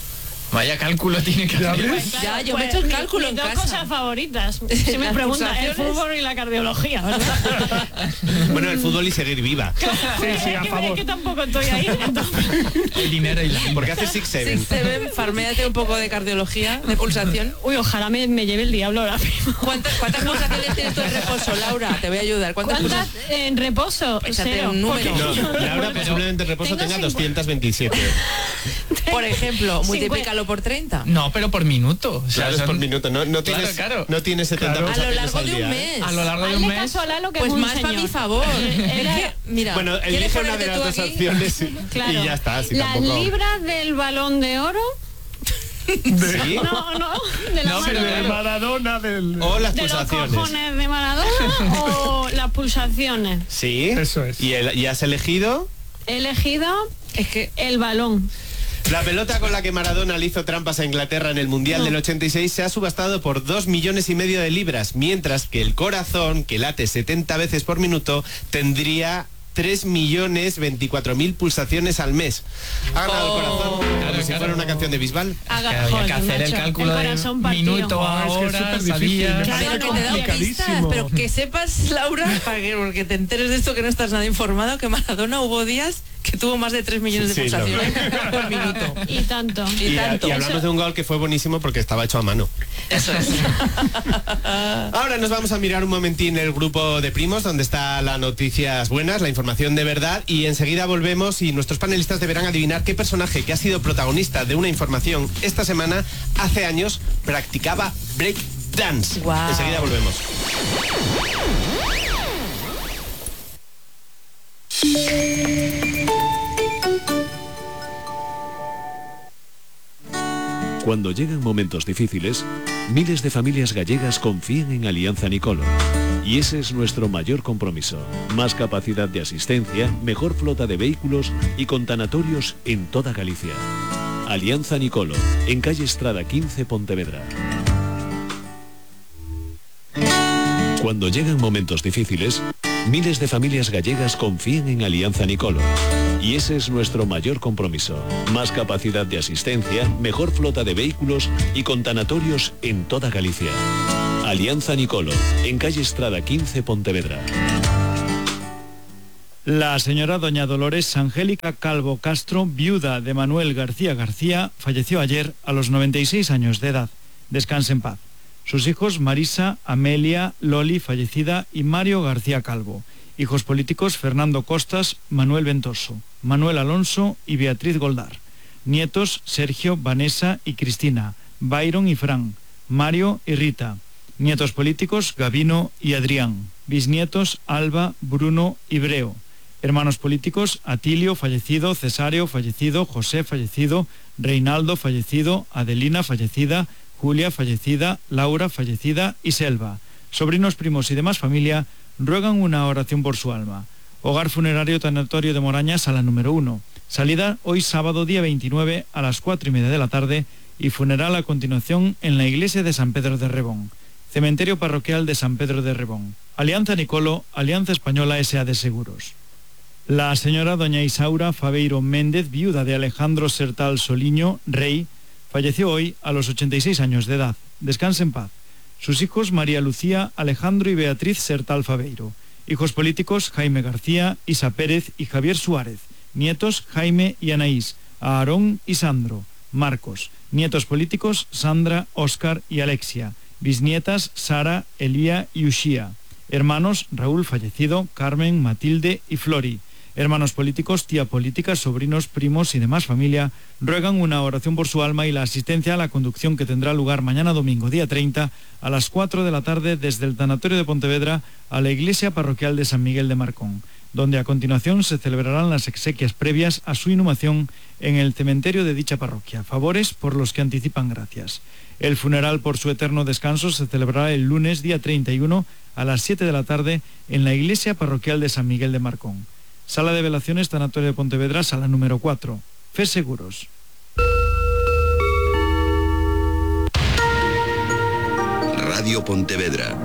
Vaya cálculo tiene que hacer. Pues claro, Ya, yo pues, me he hecho el mi- cálculo mis en dos casa. cosas favoritas. Si me Las preguntan, el pulsaciones. fútbol y la cardiología, ¿verdad? Bueno, el fútbol y seguir viva. Sí, sí, es, a que, favor. es que tampoco estoy ahí. Entonces, El dinero y la... Porque hace Six Seven. Six Seven, farméate un poco de cardiología, de pulsación. uy, ojalá me, me lleve el diablo ahora mismo. ¿Cuántas, cuántas pulsaciones tienes tú en reposo, Laura? Te voy a ayudar. ¿Cuántas, ¿Cuántas pulsaciones? en reposo? Échate Cero. un número. Porque- No, Laura posiblemente en reposo Tengo tenga cincuenta. doscientos veintisiete. Por ejemplo, Cincuenta. multiplícalo por treinta. No, pero por minuto. O sea, Claro, es son- por minuto. No, no Claro, tienes, claro. no tienes setenta Claro. A lo pulsaciones largo al de un día, mes. A lo largo de un Hazle mes. caso a Lalo, que Pues es un más para señor. mi favor. Él- Es que, mira, Bueno, ¿quieres elige una de ponerte las tú dos aquí? opciones y- Claro. y ya está. Si Las tampoco... libras del Balón de Oro. ¿Sí? No, no, de la No, mano. pero De claro. Maradona, del... O las de los pulsaciones. cojones de Maradona o las pulsaciones. Sí. Eso es. ¿Y, el- y has elegido? He elegido Es que el balón. La pelota con la que Maradona le hizo trampas a Inglaterra en el Mundial No. del ochenta y seis se ha subastado por dos millones y medio de libras, mientras que el corazón, que late setenta veces por minuto, tendría tres millones veinticuatro mil pulsaciones al mes. Ha ganado Oh. el corazón, como Claro, si claro. fuera una canción de Bisbal. Haga- Que había joder, que hacer el macho, cálculo el de corazón partido. minuto a Oh, es que es hora, súper difícil, sabía. me Claro, parece que te he dado pistas, complicadísimo. pero que sepas, Laura, para que, porque te enteres de esto que no estás nada informado, que Maradona hubo días que tuvo más de tres millones de Sí, no. pulsaciones por minuto. Y tanto. Y Y, tanto. y hablamos Eso- de un gol que fue buenísimo porque estaba hecho a mano. Eso es. Ahora nos vamos a mirar un momentín el grupo de primos donde está las noticias buenas, la información de verdad y enseguida volvemos y nuestros panelistas deberán adivinar qué personaje que ha sido protagonista de una información esta semana hace años practicaba break dance. Guau. Enseguida volvemos. Cuando llegan momentos difíciles, miles de familias gallegas confían en Alianza Nicolo. Y ese es nuestro mayor compromiso. Más capacidad de asistencia, mejor flota de vehículos y con tanatorios en toda Galicia. Alianza Nicolo, en calle Estrada quince, Pontevedra. Cuando llegan momentos difíciles, miles de familias gallegas confían en Alianza Nicolo. Y ese es nuestro mayor compromiso. Más capacidad de asistencia, mejor flota de vehículos y con tanatorios en toda Galicia. Alianza Nicolo, en calle Estrada quince, Pontevedra. La señora doña Dolores Angélica Calvo Castro, viuda de Manuel García García, falleció ayer a los noventa y seis años de edad. Descanse en paz. Sus hijos Marisa, Amelia, Loli, fallecida, y Mario García Calvo. Hijos políticos Fernando Costas, Manuel Ventoso, Manuel Alonso y Beatriz Goldar. Nietos Sergio, Vanessa y Cristina, Byron y Fran, Mario y Rita. Nietos políticos Gabino y Adrián. Bisnietos Alba, Bruno y Breo. Hermanos políticos Atilio, fallecido, Cesario, fallecido, José, fallecido, Reinaldo, fallecido, Adelina, fallecida, Julia, fallecida, Laura, fallecida y Selva. Sobrinos, primos y demás familia ruegan una oración por su alma. Hogar funerario tanatorio de Moraña, sala número uno. Salida hoy sábado día veintinueve a las cuatro y media de la tarde y funeral a continuación en la iglesia de San Pedro de Rebón. Cementerio parroquial de San Pedro de Rebón. Alianza Nicolo, Alianza Española S A de Seguros. La señora doña Isaura Fabeiro Méndez, viuda de Alejandro Sertal Soliño, rey, falleció hoy a los ochenta y seis años de edad. Descanse en paz. Sus hijos María Lucía, Alejandro y Beatriz Sertal Fabeiro. Hijos políticos Jaime García, Isa Pérez y Javier Suárez. Nietos Jaime y Anaís, Aarón y Sandro. Marcos. Nietos políticos Sandra, Óscar y Alexia. Bisnietas Sara, Elía y Uxía. Hermanos Raúl, fallecido, Carmen, Matilde y Flori. Hermanos políticos, tía política, sobrinos, primos y demás familia ruegan una oración por su alma y la asistencia a la conducción que tendrá lugar mañana domingo, día treinta, a las cuatro de la tarde desde el Tanatorio de Pontevedra a la Iglesia Parroquial de San Miguel de Marcón, donde a continuación se celebrarán las exequias previas a su inhumación en el cementerio de dicha parroquia. Favores por los que anticipan gracias. El funeral por su eterno descanso se celebrará el lunes, día treinta y uno, a las siete de la tarde en la Iglesia Parroquial de San Miguel de Marcón. Sala de velaciones, Tanatorio de Pontevedra, sala número cuatro. Fe Seguros. Radio Pontevedra.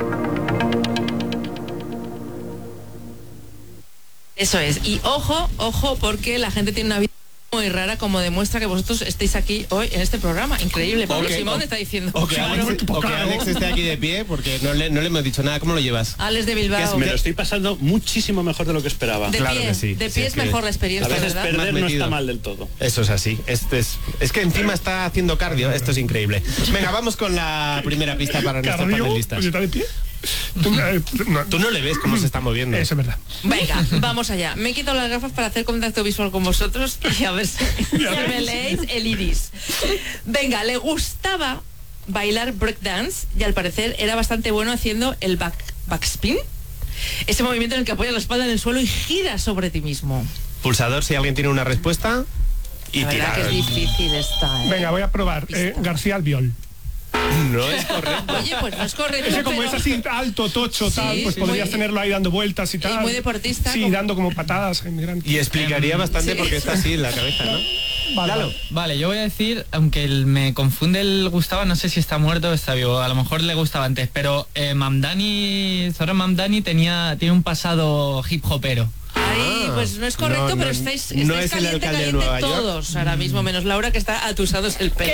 Eso es. Y ojo, ojo, porque la gente tiene una vida muy rara, como demuestra que vosotros estéis aquí hoy en este programa. Increíble. Pablo Okay. Simón está diciendo. O que, Alex, o que Alex esté aquí de pie, porque no le, no le hemos dicho nada. ¿Cómo lo llevas? Alex de Bilbao. Que es- me lo estoy pasando muchísimo mejor de lo que esperaba. De Claro pie, que sí. de Sí, pie es es que mejor la A experiencia, veces ¿verdad? perder Más no metido. está mal del todo. Eso es así. Este es, es que encima está haciendo cardio. Esto es increíble. Venga, vamos con la primera pista para nuestros ¿Cardio? panelistas. Pues está de pie. Tú, eh, no, Tú no le ves cómo se está moviendo. Eso es verdad. Venga, vamos allá. Me he quitado las gafas para hacer contacto visual con vosotros y a ver si, si me leéis el iris. Venga, le gustaba bailar breakdance y al parecer era bastante bueno haciendo el back, backspin. Ese movimiento en el que apoyas la espalda en el suelo y giras sobre ti mismo. Pulsador, si alguien tiene una respuesta. Y La verdad tirar. que es difícil esta, ¿eh? Venga, voy a probar. Eh, García Albiol. No es correcto. Oye, pues no es correcto. Ese como pero- es así alto, tocho, Sí, tal, pues sí, podrías muy- tenerlo ahí dando vueltas y tal. muy deportista, Sí, como- dando como patadas a inmigrantes. Y explicaría bastante sí. por qué está así en la cabeza, ¿no? Vale, Lalo. vale. Vale, yo voy a decir, aunque el- me confunde el Gustavo, no sé si está muerto o está vivo, a lo mejor le gustaba antes, pero eh, Mamdani, Zohran Mamdani tenía, tiene un pasado hip hopero. Ahí, pues no es correcto, No, no, pero estáis, no estáis es el caliente, alcalde de caliente Nueva York. todos ahora mismo, menos Laura que está atusados el pelo.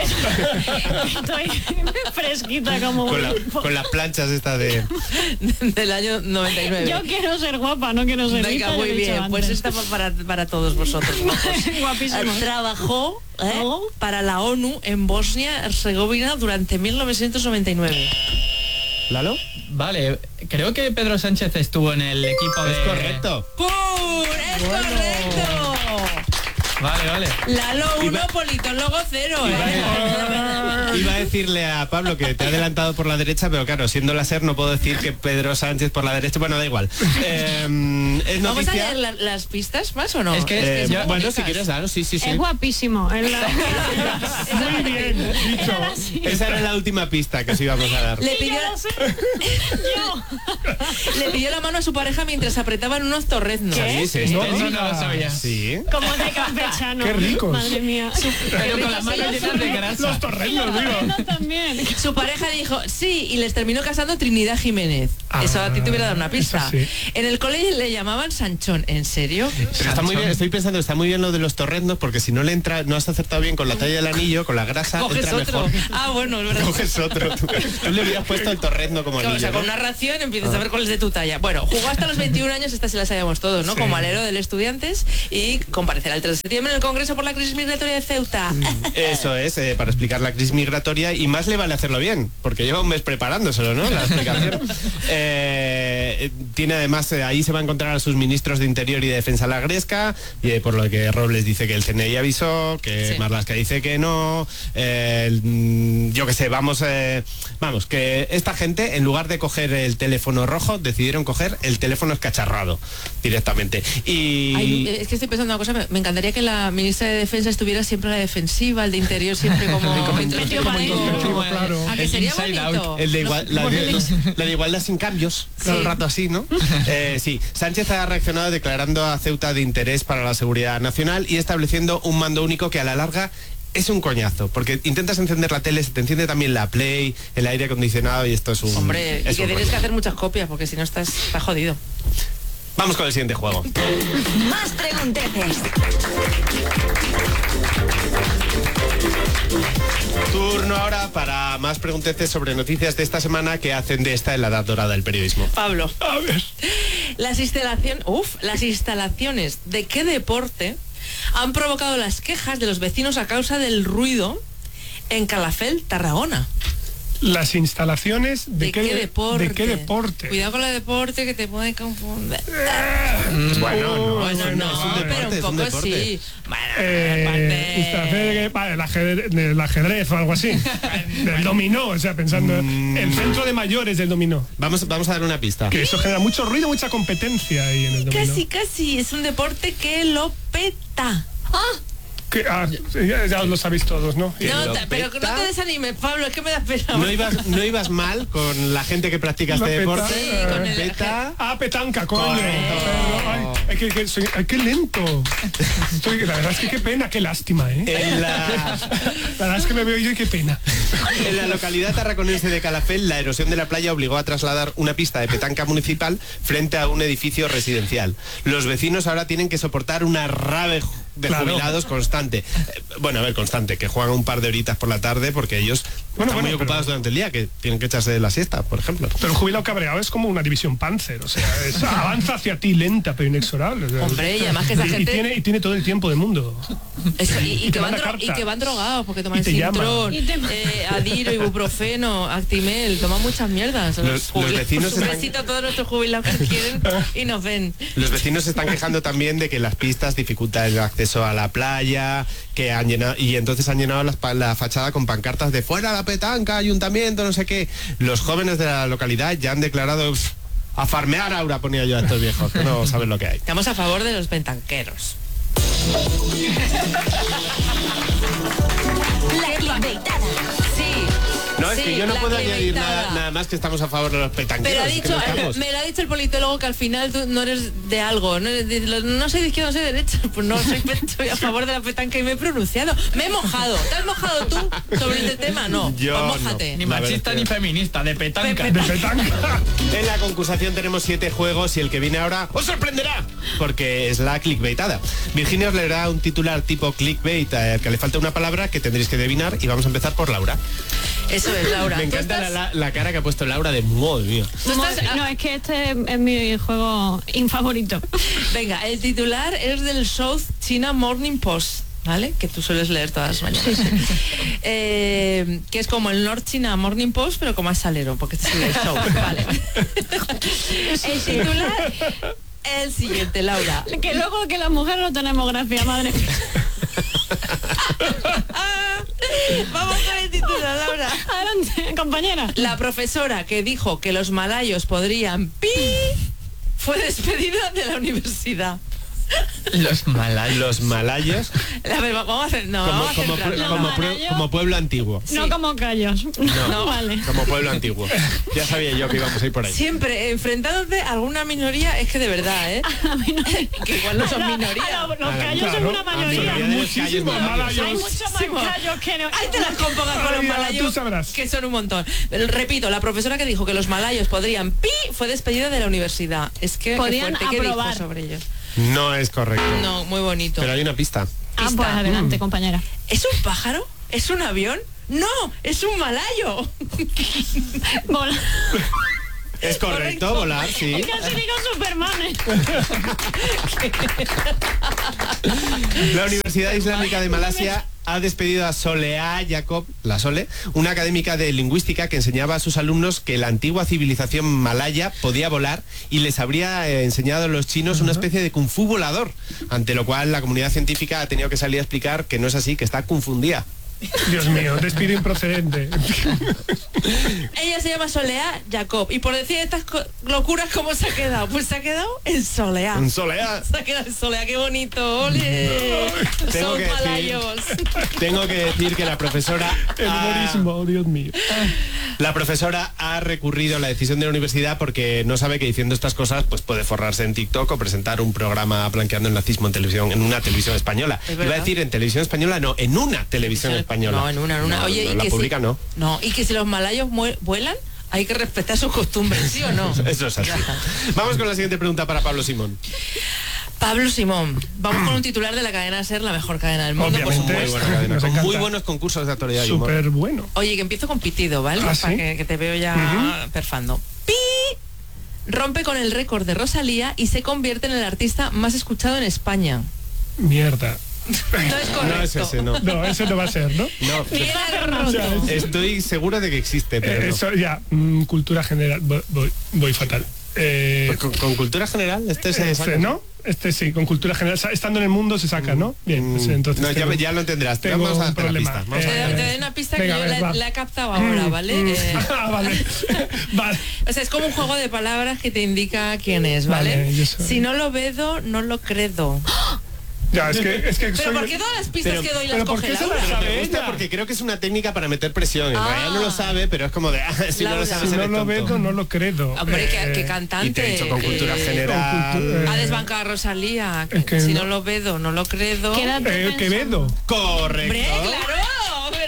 Estoy fresquita como... Con, la- con las planchas esta de... Del año noventa y nueve. Yo quiero ser guapa, no quiero ser Venga, rica, muy lo he dicho bien, pues antes. esta va para, para todos vosotros. guapos. Guapísimo. Trabajó ¿eh? Oh. para la ONU en Bosnia-Herzegovina durante mil novecientos noventa y nueve. ¿Lalo? Vale, creo que Pedro Sánchez estuvo en el equipo de... Es correcto. ¡Pur! ¡Es correcto! Vale, vale. Lalo uno, Iba- politólogo cero. ¿eh? Iba a decirle a Pablo que te ha adelantado por la derecha, pero claro, siendo láser no puedo decir que Pedro Sánchez por la derecha. Bueno, da igual. Eh, es ¿Vamos a noticia... leer la- las pistas más o no? Es que- Eh, es muy bueno, bonitas. si quieres, claro, sí, sí, sí. Es guapísimo. Es la- Muy bien dicho. Era así. Esa era la última pista que os íbamos a dar. Le Y pidió, yo lo sé. Yo. le pidió la mano a su pareja mientras apretaban unos torreznos. ¿Sabéis esto? No Eso no lo digas. sabía. Sí. Como de campechano. Qué ricos. Madre mía. Pero con las manos llenas de grasa. Los torrenos, digo. No, también. Su pareja dijo sí y les terminó casando Trinidad Jiménez. Ah, Eso a ti te hubiera dado una pista. eso sí. En el colegio le llamaban Sanchón. ¿En serio? Pero está muy bien, estoy pensando, está muy bien lo de los torreznos, porque si no le entra, no has acertado bien con la talla del anillo, con la grasa, Coges entra otro. mejor. Ah, bueno, es verdad. Coges otro. Tú, tú le hubieras puesto el torrezno como Claro, o anillo, sea, con ¿no? una ración empiezas a ver cuál es de tu talla. Bueno, jugó hasta los veintiún años, esta se la sabíamos todos, ¿no? Sí. Como alero del Estudiantes y comparecerá el tres de septiembre en el Congreso por la crisis migratoria de Ceuta. Eso es, eh, para explicar la crisis migratoria, y más le vale hacerlo bien, porque lleva un mes preparándoselo, ¿no? La explicación. Eh, tiene además, eh, ahí se va a encontrar a sus ministros de Interior y de Defensa la Gresca, y eh, por lo que Robles dice que el C N I avisó, que Sí. Marlaska dice que no, eh, el, mm, yo qué sé, vamos, eh, vamos, que esta gente, en lugar de coger el teléfono rojo, decidieron coger el teléfono escacharrado directamente. Y... Ay, es que estoy pensando una cosa, me, me encantaría que la ministra de Defensa estuviera siempre a la defensiva, el de Interior siempre como... metido para adentro. Como, claro. ¿A que El sería inside bonito? El de igual- la, de, No, la de igualdad sin cambios, todo Sí. el rato así, ¿no? Eh, sí, Sánchez ha reaccionado declarando a Ceuta de interés para la seguridad nacional y estableciendo un mando único que a la larga es un coñazo, porque intentas encender la tele, se te enciende también la Play, el aire acondicionado y esto es un... Hombre, y es que un tienes rollo. que hacer muchas copias porque si no estás, estás jodido. Vamos con el siguiente juego. Más pregunteces. Turno ahora para más pregunteces sobre noticias de esta semana que hacen de esta en la edad dorada del periodismo. Pablo, A ver. las instalaciones, uf, las instalaciones de qué deporte han provocado las quejas de los vecinos a causa del ruido en Calafell, Tarragona. Las instalaciones de, ¿De qué deporte? ¿De qué deporte? Cuidado con el deporte que te puede confundir. Bueno, no, Bueno, es un- no, es un deporte, pero un es un poco deporte. sí. Bueno, Eh, aparte- instalaciones de que- vale, el, ajedrez, el ajedrez o algo así. Del dominó, o sea, pensando. El centro de mayores del dominó. Vamos, vamos a dar una pista. Que eso genera mucho ruido, mucha competencia ahí en el dominó. Casi, casi, es un deporte que lo peta. Que, ah, ya, ya lo sabéis todos, ¿no? Que No, lo ta- pero que no peta. te desanimes, Pablo, es que me da pena. No ibas, no ibas mal con la gente que practica La este peta. deporte. Sí, con el- Peta. Ah, petanca, coño. Correcto. Ay, ay, que, que soy- ay, qué lento. Soy- la verdad es que qué pena, qué lástima, ¿eh? En la, La verdad es que me veo yo y qué pena. en la localidad tarraconense de Calafell, la erosión de la playa obligó a trasladar una pista de petanca municipal frente a un edificio residencial. Los vecinos ahora tienen que soportar una grave, de Claro. jubilados constante. Eh, bueno, a ver, constante, que juegan un par de horitas por la tarde porque ellos Bueno, están bueno, muy ocupados pero- durante el día, que tienen que echarse la siesta, por ejemplo. Pero un jubilado cabreado es como una división Panzer, o sea, es- avanza hacia ti lenta pero inexorable. o sea. Hombre, y además que esa Y- y gente- tiene, y tiene todo el tiempo del mundo. Eso, y, y Y que te van manda dro- y cartas. que van drogados porque toman Y te llama. Sintrón, Y te- eh, Adiro, ibuprofeno, Actimel, toman muchas mierdas. Los- los jubilados. vecinos Un están- besito a todos nuestros jubilados que quieren y nos ven. Los vecinos se están quejando también de que las pistas dificultan el acceso a la playa, que han llenado, y entonces han llenado las pa- la fachada con pancartas de fuera la petanca, ayuntamiento, no sé qué. Los jóvenes de la localidad ya han declarado "Pff, a farmear Aura", ponía yo a estos viejos, que no saben lo que hay. Estamos a favor de los pentanqueros. La clickbaitada. Sí. No, es sí, que yo no la puedo añadir clickbaitada. nada, nada más que estamos a favor de los petanqueros. Pero ha es que dicho, no estamos. me lo ha dicho el politólogo que al final tú no eres de algo, no, eres de- no soy de izquierda, no soy de derecha, pues no soy, soy a favor de la petanca y me he pronunciado. Me he mojado. ¿Te has mojado tú sobre este tema? No. Yo pues mójate. Ni La machista verdad ni feminista, de petanca. Pe- De petanca. En la concursación tenemos siete juegos y el que viene ahora os sorprenderá, porque es la clickbaitada. Virginia os leerá un titular tipo clickbait al que le falta una palabra que tendréis que adivinar y vamos a empezar por Laura. Eso es, Laura. Me ¿Tú encanta estás- la, la cara que ha puesto Laura de madre mía. tú estás- No, es que este es mi juego infavorito. Venga, el titular es del South China Morning Post, ¿vale? Que tú sueles leer todas las mañanas. Eh, que es como el North China Morning Post, pero con más salero, porque este es el South, ¿vale? El titular es el siguiente, Laura. Que luego que las mujeres no tenemos gracia, madre mía. Vamos con el titular, Laura. Adelante, compañera. La profesora que dijo que los malayos podrían pi fue despedida de la universidad. Los malayos. Los malayos A ver, vamos a hacer. No, como, vamos a como, pue- centrarnos. como, Los pue- malayos. como pueblo antiguo. No como callos. No. Vale. Como pueblo antiguo. Ya sabía yo que íbamos a ir por ahí. Siempre enfrentándote a alguna minoría, es que de verdad, ¿eh? Que igual no son A la- minoría. a la- los A la- callos claro, son una a mayoría. mayoría de los Muchísimos callos malayos. Hay muchos más callos que no. Ahí te las compongas con los Ay, ya, malayos, tú sabrás. que son un montón. Pero, repito, la profesora que dijo que los malayos podrían pi fue despedida de la universidad. Es que, qué Podían fuerte, ¿qué dijo aprobar. sobre ellos? No es correcto. No, muy bonito. Pero hay una pista. Ah, pues Pista. adelante, compañera. ¿Es un pájaro? ¿Es un avión? No, es un malayo. Bola. Es correcto, Correcto. volar, sí. Casi digo Superman. ¿eh? La Universidad Islámica de Malasia ha despedido a Soleá Jacob, la Sole, una académica de lingüística que enseñaba a sus alumnos que la antigua civilización malaya podía volar y les habría eh, enseñado a los chinos una especie de kung fu volador, ante lo cual la comunidad científica ha tenido que salir a explicar que no es así, que está confundida. Dios mío, despido improcedente. Ella se llama Soleá Jacob. Y por decir estas co- locuras, ¿cómo se ha quedado? Pues se ha quedado en Soleá. En Soleá. Se ha quedado en Soleá, qué bonito. ¡Ole! Tengo Son que decir- malayos. Tengo que decir que la profesora El ha- humorismo, Dios mío. La profesora ha recurrido a la decisión de la universidad porque no sabe que diciendo estas cosas pues puede forrarse en TikTok o presentar un programa blanqueando el nazismo en televisión, en una televisión española. Es Iba a verdad. decir en televisión española, no, en una televisión española. No, en una, en una. No, Oye, no, y la que pública si, no. No, y que si los malayos mue- vuelan, hay que respetar sus costumbres, ¿sí o no? Eso es así. Vamos con la siguiente pregunta para Pablo Simón. Pablo Simón, vamos con un titular de la cadena SER, la mejor cadena del mundo, por Obviamente. Muy supuesto. buena cadena, Nos con muy encanta. buenos concursos de actualidad y humor. Súper bueno. Oye, que empiezo con pitido, ¿vale? ¿Ah, Para sí? que, que te veo ya Ujú. perfando. ¡Pi! Rompe con el récord de Rosalía y se convierte en el artista más escuchado en España. Mierda. No es correcto. No es ese, no. No, ese no va a ser, ¿no? No, Tiene O sea, roto. es- estoy seguro de que existe, pero eh, no. eso ya, mm, cultura general. Voy, voy, voy fatal. Eh, Con, con cultura general, este se este, saca. ¿no? Este sí, con cultura general. Sa- Estando en el mundo se saca, ¿no? Bien, pues, entonces. No, ya, tengo- ya lo entenderás. tengo Vamos a un darte la problema. pista. Vamos a Te, darte la te pista. doy una pista Venga, que yo a ver, la, va. la he captado ahora, Mm, ¿vale? mm. Eh, Ah, vale. Vale. o sea, es como un juego de palabras que te indica quién es, ¿vale? Vale, yo soy- Si no lo vedo, no lo credo. Ya, es que, es que Pero soy- ¿por qué todas las pistas Pero- que doy pero las ¿por coge qué se Laura? las Pero sabe me gusta ella? porque creo que es una técnica para meter presión. En Ah. realidad no lo sabe, pero es como de, ah, si no lo Laura. sabes, Si no eres lo tonto. veo, no lo credo. Hombre, que, Eh, que cantante. Y te he dicho con cultura que- general. Con cultura- Ha desbancado a Rosalía. que Es que si no- no lo veo, no lo credo. Quédate eh, pensando. Quevedo. Correcto. Hombre, claro, pero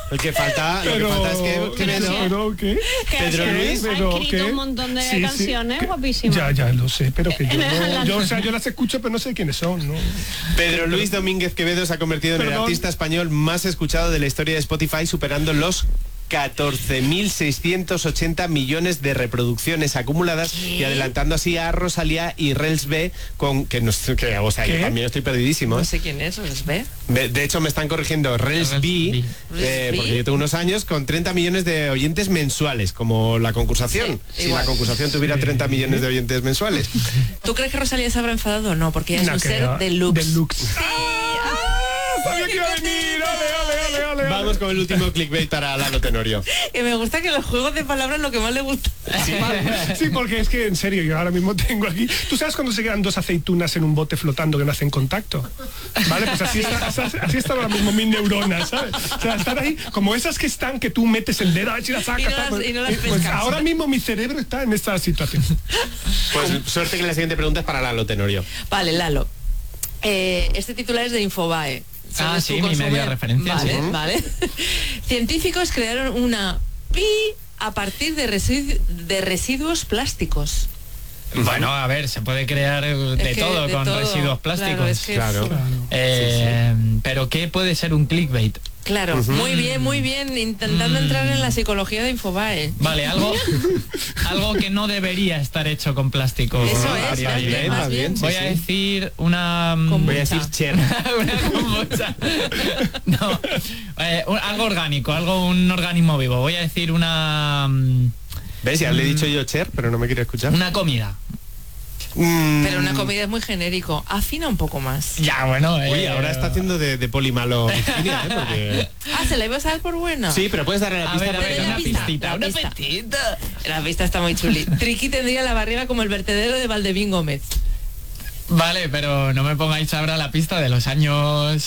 El que falta, Pero- lo que falta es que, que pero- Pedro- pero, ¿qué? Que Pedro ha Luis, pero, escrito ¿qué? un montón de Sí, sí, canciones que- guapísimas. Ya, ya lo sé, pero que yo, En no, el- yo, o sea, yo las escucho, pero no sé quiénes son, ¿no? Pedro Luis Domínguez Quevedo se ha convertido en el Perdón. artista español más escuchado de la historia de Spotify, superando los catorce mil seiscientos ochenta millones de reproducciones acumuladas y adelantando así a Rosalía y Rels B con que no sé, que, o sea, yo ¿Qué? también estoy perdidísimo. No ¿eh? sé quién es, ¿os ve? De de hecho, me están corrigiendo Rels B, eh, Rels B. porque yo tengo unos años con treinta millones de oyentes mensuales, como la concursación. Sí, si igual. la concursación tuviera treinta millones de oyentes mensuales. ¿Tú crees que Rosalía se habrá enfadado o no? Porque ella es No un ser creo. deluxe. Deluxe. Sabía que iba a venir, ale, ale, ale, ale, ale. Vamos con el último clickbait para Lalo Tenorio. Que me gusta que los juegos de palabras lo que más le gusta. Sí, porque es que en serio, yo ahora mismo tengo aquí. ¿Tú sabes cuando se quedan dos aceitunas en un bote flotando que no hacen contacto? Vale, pues así, está, así están ahora mismo mis neuronas, ¿sabes? O sea, están ahí como esas que están que tú metes el dedo a ver si las sacas. Y no tal, las- y no las pues pescas. ahora mismo mi cerebro está en esta situación. Pues suerte que la siguiente pregunta es para Lalo Tenorio. Vale, Lalo. Eh, este titular es de Infobae. Ah, ¿Sabes sí, tú mi consume? media referencia, Vale, sí. vale. Científicos crearon una pi a partir de, residu- de residuos plásticos. Bueno, a ver, se puede crear de Es que todo de con todo. residuos Claro, plásticos. es que Claro. sí. Eh, Pero ¿qué puede ser un clickbait? Claro, Ujú. muy bien, muy bien. Intentando entrar en la psicología de Infobae. Vale, algo algo que no debería estar hecho con plástico. Eso Ah, es, bien, más bien, más bien, sí, Voy a sí. decir una... Voy a decir cher. una kombucha. No, eh, un- algo orgánico, algo, un organismo vivo. Voy a decir una... mm, ¿Ves? Ya le he dicho yo Cher, pero no me quiere escuchar. Una comida. Mm. Pero una comida es muy genérico. Afina un poco más. Ya, bueno. eh, Uy, ahora está haciendo de, de poli malo Virginia, ¿eh? Porque... Ah, ¿se la ibas a dar por buena? Sí, pero puedes darle la A pista. ver, a ver, Dale la una pista, pistita, la una pista. pistita. La pista está muy chuli. Triqui tendría la barriga como el vertedero de Valdevín Gómez. Vale, pero no me pongáis ahora la pista de los años...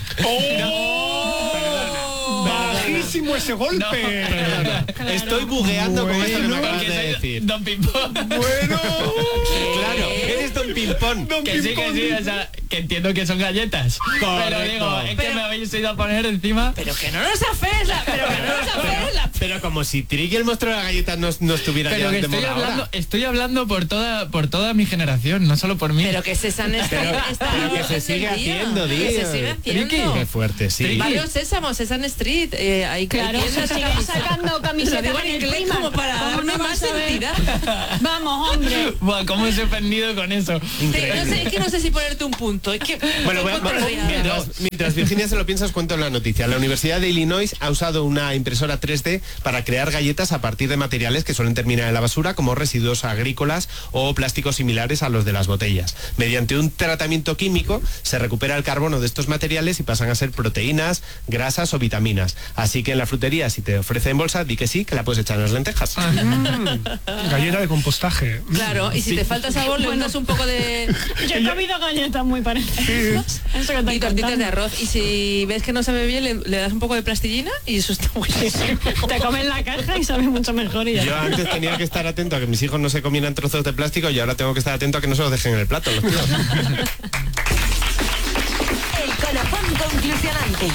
Bajísimo ese golpe. Estoy bugueando con esto que me acabas Porque de soy decir. Don Pimpón. Bueno. Claro, eres Don Pimpón. Don Que sí, que Pimpón. sí, o sea, que entiendo que son galletas. Pero Correcto. digo, es que Pero- me habéis ido a poner encima. Pero que no nos afes la, pero que no nos afes la. Pero como si Triqui el monstruo de la galleta no, no estuviera Pero ya que de estoy moda hablando, ahora. estoy hablando por toda, por toda mi generación, no solo por mí. Pero que Sesan está, Pero, está pero que a se orden sigue del día. haciendo, Que tío. se sigue haciendo. Triqui. Qué fuerte, sí. Triqui. Barrio Sésamo, Sesan Street. Eh, hay que Claro, hay que se siguen sacar- sacando Lo camisetas digo en en el inglés Primark. como para ¿Cómo darme no más vas a ver? entidad. Vamos, hombre. Buah, cómo os he ofendido con eso. Sí, no sé, es que no sé si ponerte un punto. Es que Bueno, voy a- estoy contrariada. mientras, mientras Virginia se lo piensa, os cuento la noticia. La Universidad de Illinois ha usado una impresora tres D para crear galletas a partir de materiales que suelen terminar en la basura, como residuos agrícolas o plásticos similares a los de las botellas. Mediante un tratamiento químico se recupera el carbono de estos materiales y pasan a ser proteínas, grasas o vitaminas. Así que en la frutería, si te ofrece en bolsa, di que sí, que la puedes echar en las lentejas. Galleta de compostaje. Claro, y si te falta sabor, le untas un poco de... Yo he comido galletas muy parecidas. Eso que te Y tortitas de arroz. Y si ves que no sabe bien, le, le das un poco de plastillina y eso está buenísimo. Te comes la caja y sabe mucho mejor y ya. Yo antes tenía que estar atento a que mis hijos no se comieran trozos de plástico y ahora tengo que estar atento a que no se los dejen en el plato. Los tíos. El colofón conclusionante.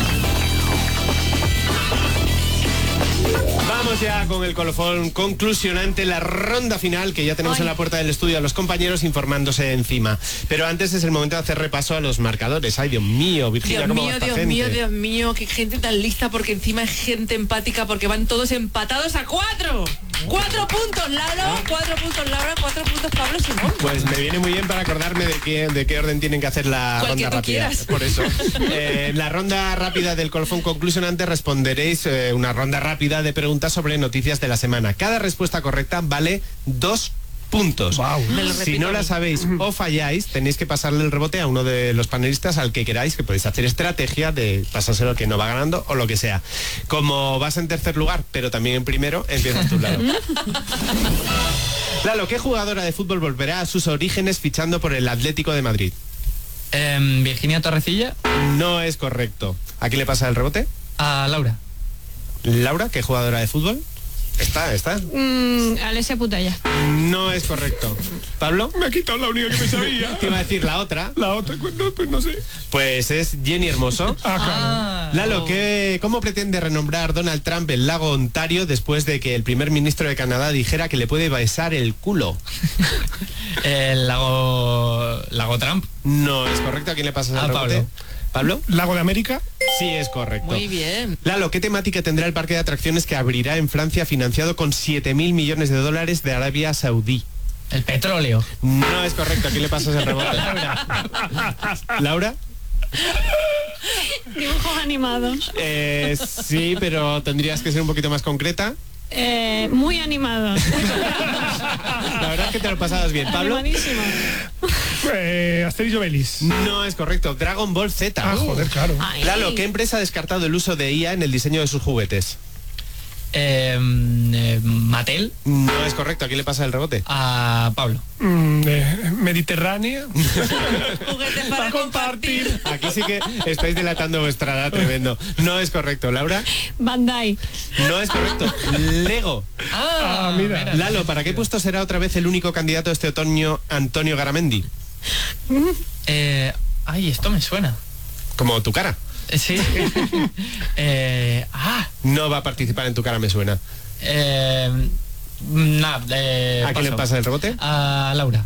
Vamos ya con el colofón conclusionante, la ronda final, que ya tenemos Ay. en la puerta del estudio a los compañeros informándose encima. Pero antes es el momento de hacer repaso a los marcadores. Ay, Dios mío, Virginia, Dios ¿cómo va mío, esta Dios gente? mío, Dios mío, qué gente tan lista, porque encima es gente empática, porque van todos empatados a cuatro. Cuatro puntos, Laura, cuatro puntos, Laura, cuatro puntos, Pablo Simón. Pues me viene muy bien para acordarme de qué, de qué orden tienen que hacer la Cual que ronda tú rápida. quieras. Por eso. Eh, en la ronda rápida del colofón conclusionante responderéis eh, una ronda rápida de preguntas sobre noticias de la semana. Cada respuesta correcta vale dos puntos. Me lo Si repito no a la mí. sabéis o falláis, tenéis que pasarle el rebote a uno de los panelistas al que queráis, que podéis hacer estrategia de pasárselo al que no va ganando o lo que sea. Como vas en tercer lugar, pero también en primero, empiezas tú, Lalo. Lalo, ¿qué jugadora de fútbol volverá a sus orígenes fichando por el Atlético de Madrid? Em, Virginia Torrecilla. No es correcto. ¿A quién le pasa el rebote? A Laura. Laura, ¿qué jugadora de fútbol? Está, está. Mm, Alessia Putella. No es correcto. ¿Pablo? Me ha quitado la única que me sabía. Te iba a decir la otra. La otra, no, pues no sé. Pues es Jenny Hermoso. Ah, claro. Ah, Lalo, ¿qué, ¿cómo pretende renombrar Donald Trump el lago Ontario después de que el primer ministro de Canadá dijera que le puede besar el culo? El lago... Lago Trump. No, es correcto. ¿A quién le pasas el A rebote? Pablo. ¿Pablo? ¿Lago de América? Sí, es correcto. Muy bien. Lalo, ¿qué temática tendrá el parque de atracciones que abrirá en Francia financiado con siete mil millones de dólares de Arabia Saudí? El petróleo. No es correcto. ¿A quién le pasas el rebote? ¿Laura? Dibujos animados. Eh, sí, pero tendrías que ser un poquito más concreta. Eh, muy animados. La verdad es que te lo pasabas bien. ¿Pablo? Animadísimo. Eh, Asterix y Obelix. No es correcto. Dragon Ball Z. Ah, joder, claro. Ay. Lalo, ¿qué empresa ha descartado el uso de I A en el diseño de sus juguetes? Eh, eh, Mattel. No es correcto. ¿A quién le pasa el rebote? A Pablo. Mm, eh, Mediterránea. Juguetes para compartir. Aquí sí que estáis delatando vuestra edad tremendo. No es correcto. ¿Laura? Bandai. No es correcto. Lego. Ah, Ah, mira. Lalo, ¿para qué puesto será otra vez el único candidato este otoño Antonio Garamendi? Eh, ay, esto me suena. Como tu cara. Eh, Sí. eh, ah. No va a participar en tu cara, me suena. Eh, nada, eh, ¿A quién le paso. pasa el rebote? A Laura.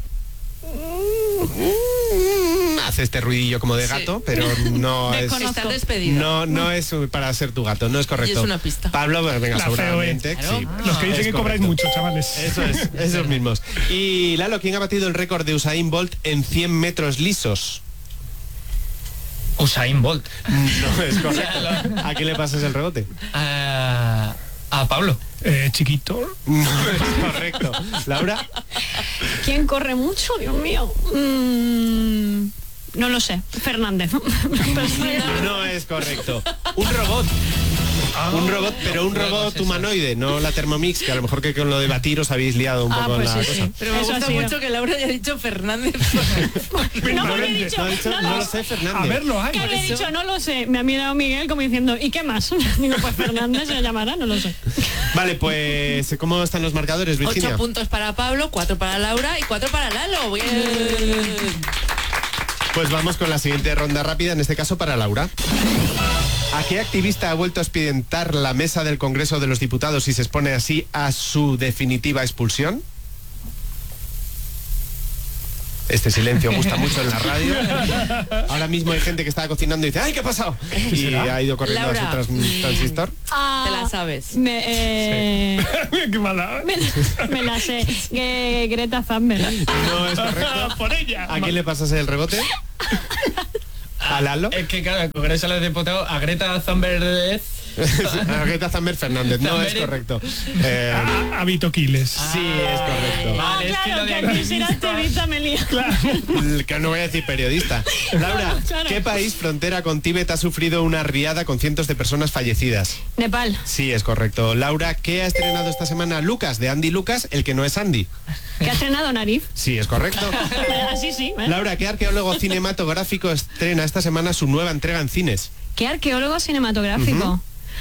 Hace este ruidillo como de Sí. gato, pero no es... Está despedido. No, no es para ser tu gato, no es correcto. Y es una pista. Pablo, pues venga, La feo, seguramente. ¿eh? Sí. Los que dicen Es que cobráis correcto. mucho, chavales. Eso es, esos mismos. Y Lalo, ¿quién ha batido el récord de Usain Bolt en cien metros lisos? Usain Bolt. No es correcto. ¿A quién le pasas el rebote? A, a Pablo. Eh, chiquito. No es correcto. ¿Laura? ¿Quién corre mucho? Dios mío. Mm, no lo sé. Fernández. No es correcto. Un robot. Un robot, pero un robot humanoide, no la Thermomix, que a lo mejor que con lo de batir os habéis liado un Ah, poco pues la sí, cosa. sí. Pero me Eso gusta ha sido. mucho que Laura haya dicho Fernández. No, porque he dicho, No, ha dicho, no, no lo lo sé, Fernández. A ver, lo hay. que había dicho, no lo sé. Me ha mirado Miguel como diciendo, ¿y qué más? Digo, pues Fernández se llamará, no lo sé. Vale, pues ¿cómo están los marcadores, Virginia? Ocho puntos para Pablo, cuatro para Laura y cuatro para Lalo. Bien. Pues vamos con la siguiente ronda rápida, en este caso para Laura. ¿A qué activista ha vuelto a expedientar la mesa del Congreso de los Diputados y se expone así a su definitiva expulsión? Este silencio gusta mucho en la radio. Ahora mismo hay gente que estaba cocinando y dice, ¡ay, qué ha pasado! Y ha ido corriendo Laura. a su trans- transistor. Ah, Te la sabes. Me, eh, Qué mala. me, me la sé. Que Greta Thunberg. No es correcto. Por ella. ¿A quién le pasas el rebote? ¿A Lalo? Es que claro, el Congreso de los Diputados a Greta Thunberg. A Greta Thunberg Fernández, no es Thunberg. correcto. Eh, A, a Vito Quiles. sí, es correcto. Ah, Vale, es que claro, lo que de aquí será activista me lía. Que no voy a decir periodista. Laura, Claro. ¿qué país frontera con Tíbet ha sufrido una riada con cientos de personas fallecidas? Nepal. Sí, es correcto. Laura, ¿qué ha estrenado esta semana Lucas, de Andy Lucas, el que no es Andy? Que ha estrenado Nariz. Sí, es correcto. Así sí. ¿eh? Laura, ¿qué arqueólogo cinematográfico estrena esta semana su nueva entrega en cines? ¿Qué arqueólogo cinematográfico?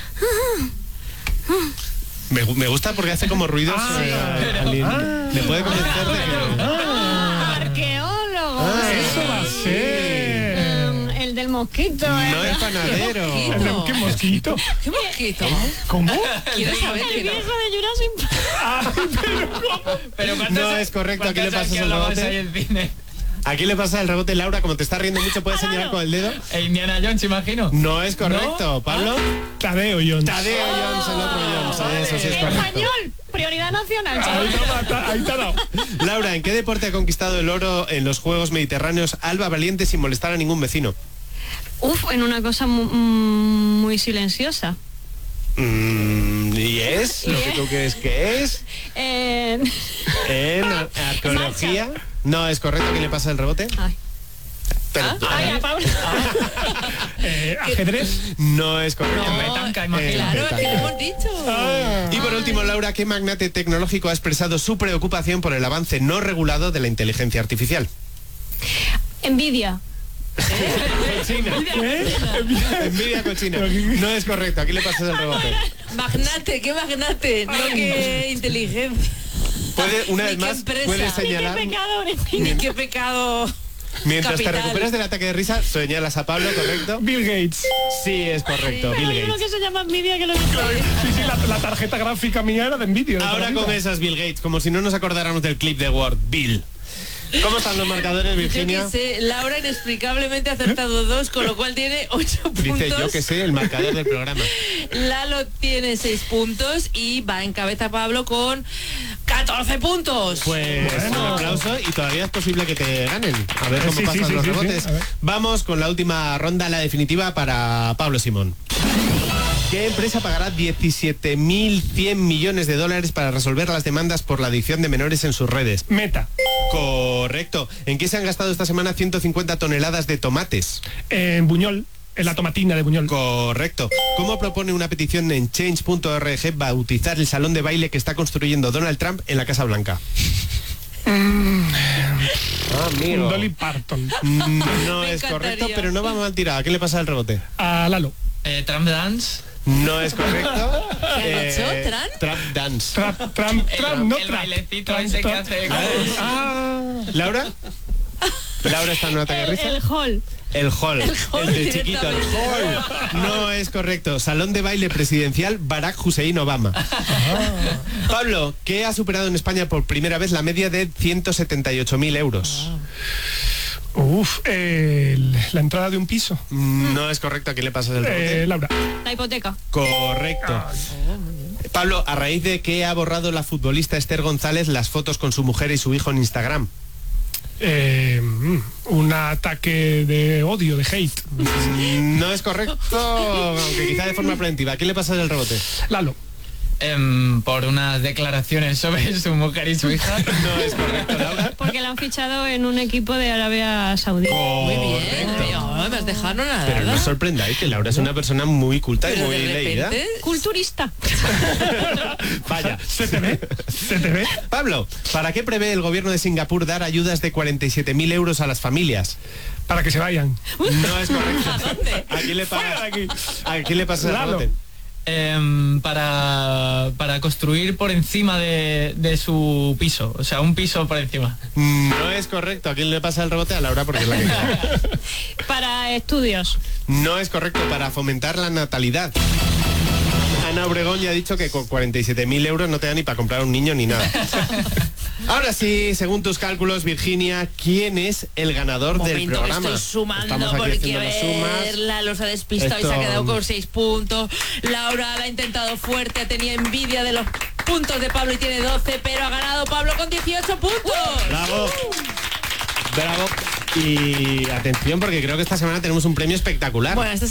Me, gu- me gusta porque hace como ruidos. Ah, eh, al in- me puede convencer de que... Arqueólogo. Ah, Eso va a ser. Mm, el del mosquito. ¿eh? No es panadero. El de- ¿Qué mosquito? ¿Qué mosquito? ¿Cómo? ¿Quieres saber El qué no? viejo de Jurassic Park. Pero No es correcto, ¿a quién le pasas el rebote? hay en cine? ¿A quién le pasa el rebote, Laura? Como te está riendo mucho, ¿puedes Claro. señalar con el dedo? E Indiana Jones, imagino. No es correcto. ¿Pablo? Tadeo Jones. Tadeo Jones, el otro Jones. Eso sí es correcto. Español. Prioridad nacional, Ahí chaval. te ha matado, ahí te ha dado. Laura, ¿en qué deporte ha conquistado el oro en los Juegos Mediterráneos Alba Valiente sin molestar a ningún vecino? Uf, en una cosa mu- mm, muy silenciosa. Mm, ¿Y es? ¿Lo que tú crees que es? Eh, ¿En ar- arqueología? No, es correcto. ¿Quién le pasa el rebote? Ay. Pero- Ay, a Pablo. Eh, ajedrez. No es correcto. No, Petanca, imagino. Eh, Claro, petanca. que lo hemos dicho. Y por último, Laura, ¿qué magnate tecnológico ha expresado su preocupación por el avance no regulado de la inteligencia artificial? Envidia. Envidia cochina. No es correcto. Aquí le pasas el rebote. Magnate, qué magnate, no qué inteligencia. Puede, una Ni vez qué más, empresa. puede Ni qué señalar. Pecadores. Ni qué pecado. Mientras Capital. te recuperas del ataque de risa, señalas a Pablo, ¿correcto? Bill Gates. Sí, es correcto, Pero Bill hay uno Gates. que se llama Nvidia que lo he visto. Sí, sí, la, la tarjeta gráfica mía era de Nvidia. de toda Ahora la con vida. esas Bill Gates, como si no nos acordáramos del clip de Word, Bill. ¿Cómo están los marcadores, Yo Virginia? que sé, Laura inexplicablemente ha acertado dos, con lo cual tiene ocho puntos. Dice yo que sé el marcador del programa. Lalo tiene seis puntos y va en cabeza Pablo con catorce puntos. Pues un aplauso y todavía es posible que te ganen. A ver cómo Sí, sí, pasan sí, los sí, rebotes. sí, a ver. Vamos con la última ronda, la definitiva para Pablo Simón. ¿Qué empresa pagará diecisiete mil cien millones de dólares para resolver las demandas por la adicción de menores en sus redes? Meta. Correcto. ¿En qué se han gastado esta semana ciento cincuenta toneladas de tomates? En Buñol. En la tomatina de Buñol. Correcto. ¿Cómo propone una petición en change punto org bautizar el salón de baile que está construyendo Donald Trump en la Casa Blanca? Mm, Amigo. Dolly Parton. No Me es correcto, encantaría. pero no va mal tirado. ¿Qué le pasa al rebote? A Lalo. Eh, Trump Dance. No es correcto. ¿Qué ha dicho? ¿Tran? Trap dance. Trump, Trump, Trump, no el Trump. bailecito Trump, ese que Trump. hace... Ah, ¿Laura? ¿Laura está en un ataque de El, risa? el hall. El hall. El hall de chiquito. El directamente. hall. No es correcto. Salón de baile presidencial Barack Hussein Obama. Pablo, ¿qué ha superado en España por primera vez la media de ciento setenta y ocho mil euros? uf, eh, la entrada de un piso. No es correcto. ¿A quién le pasas el rebote? Eh, Laura. La hipoteca. Correcto. Pablo, ¿a raíz de qué ha borrado la futbolista Esther González las fotos con su mujer y su hijo en Instagram? Eh, mm, un ataque de odio, de hate. No es correcto, aunque quizá de forma preventiva. ¿A quién le pasas el rebote? Lalo. Em, por unas declaraciones sobre su mujer y su hija. No es correcto, Laura. Porque la han fichado en un equipo de Arabia Saudí. Muy bien. Correcto. Ay, me has dejado nada. Pero no os sorprendáis que Laura es una persona muy culta y Pero muy de leída. repente... Culturista. Vaya. ¿Se te ve? ¿Se te ve? Pablo, ¿para qué prevé el gobierno de Singapur dar ayudas de cuarenta y siete mil euros a las familias? Para que se vayan. No es correcto. ¿A dónde? ¿A quién le Fuera de pagas? aquí. ¿A quién le pasas el Lalo. rebote? Em, para, para construir por encima de, de su piso. O sea, un piso por encima. No es correcto. ¿A quién le pasa el rebote? A Laura, porque es la que queda. Para estudios. No es correcto. Para fomentar la natalidad. Ana Obregón ya ha dicho que con cuarenta y siete mil euros no te da ni para comprar un niño ni nada. Ahora sí, según tus cálculos, Virginia, ¿quién es el ganador del Momento que programa? estoy sumando Estamos aquí porque haciendo las sumas. verla, los ha despistado Esto- y se ha quedado con seis puntos. Laura la ha intentado fuerte, tenía envidia de los puntos de Pablo y tiene doce, pero ha ganado Pablo con dieciocho puntos. Bravo. Bravo. Y atención porque creo que esta semana tenemos un premio espectacular. Bueno, esta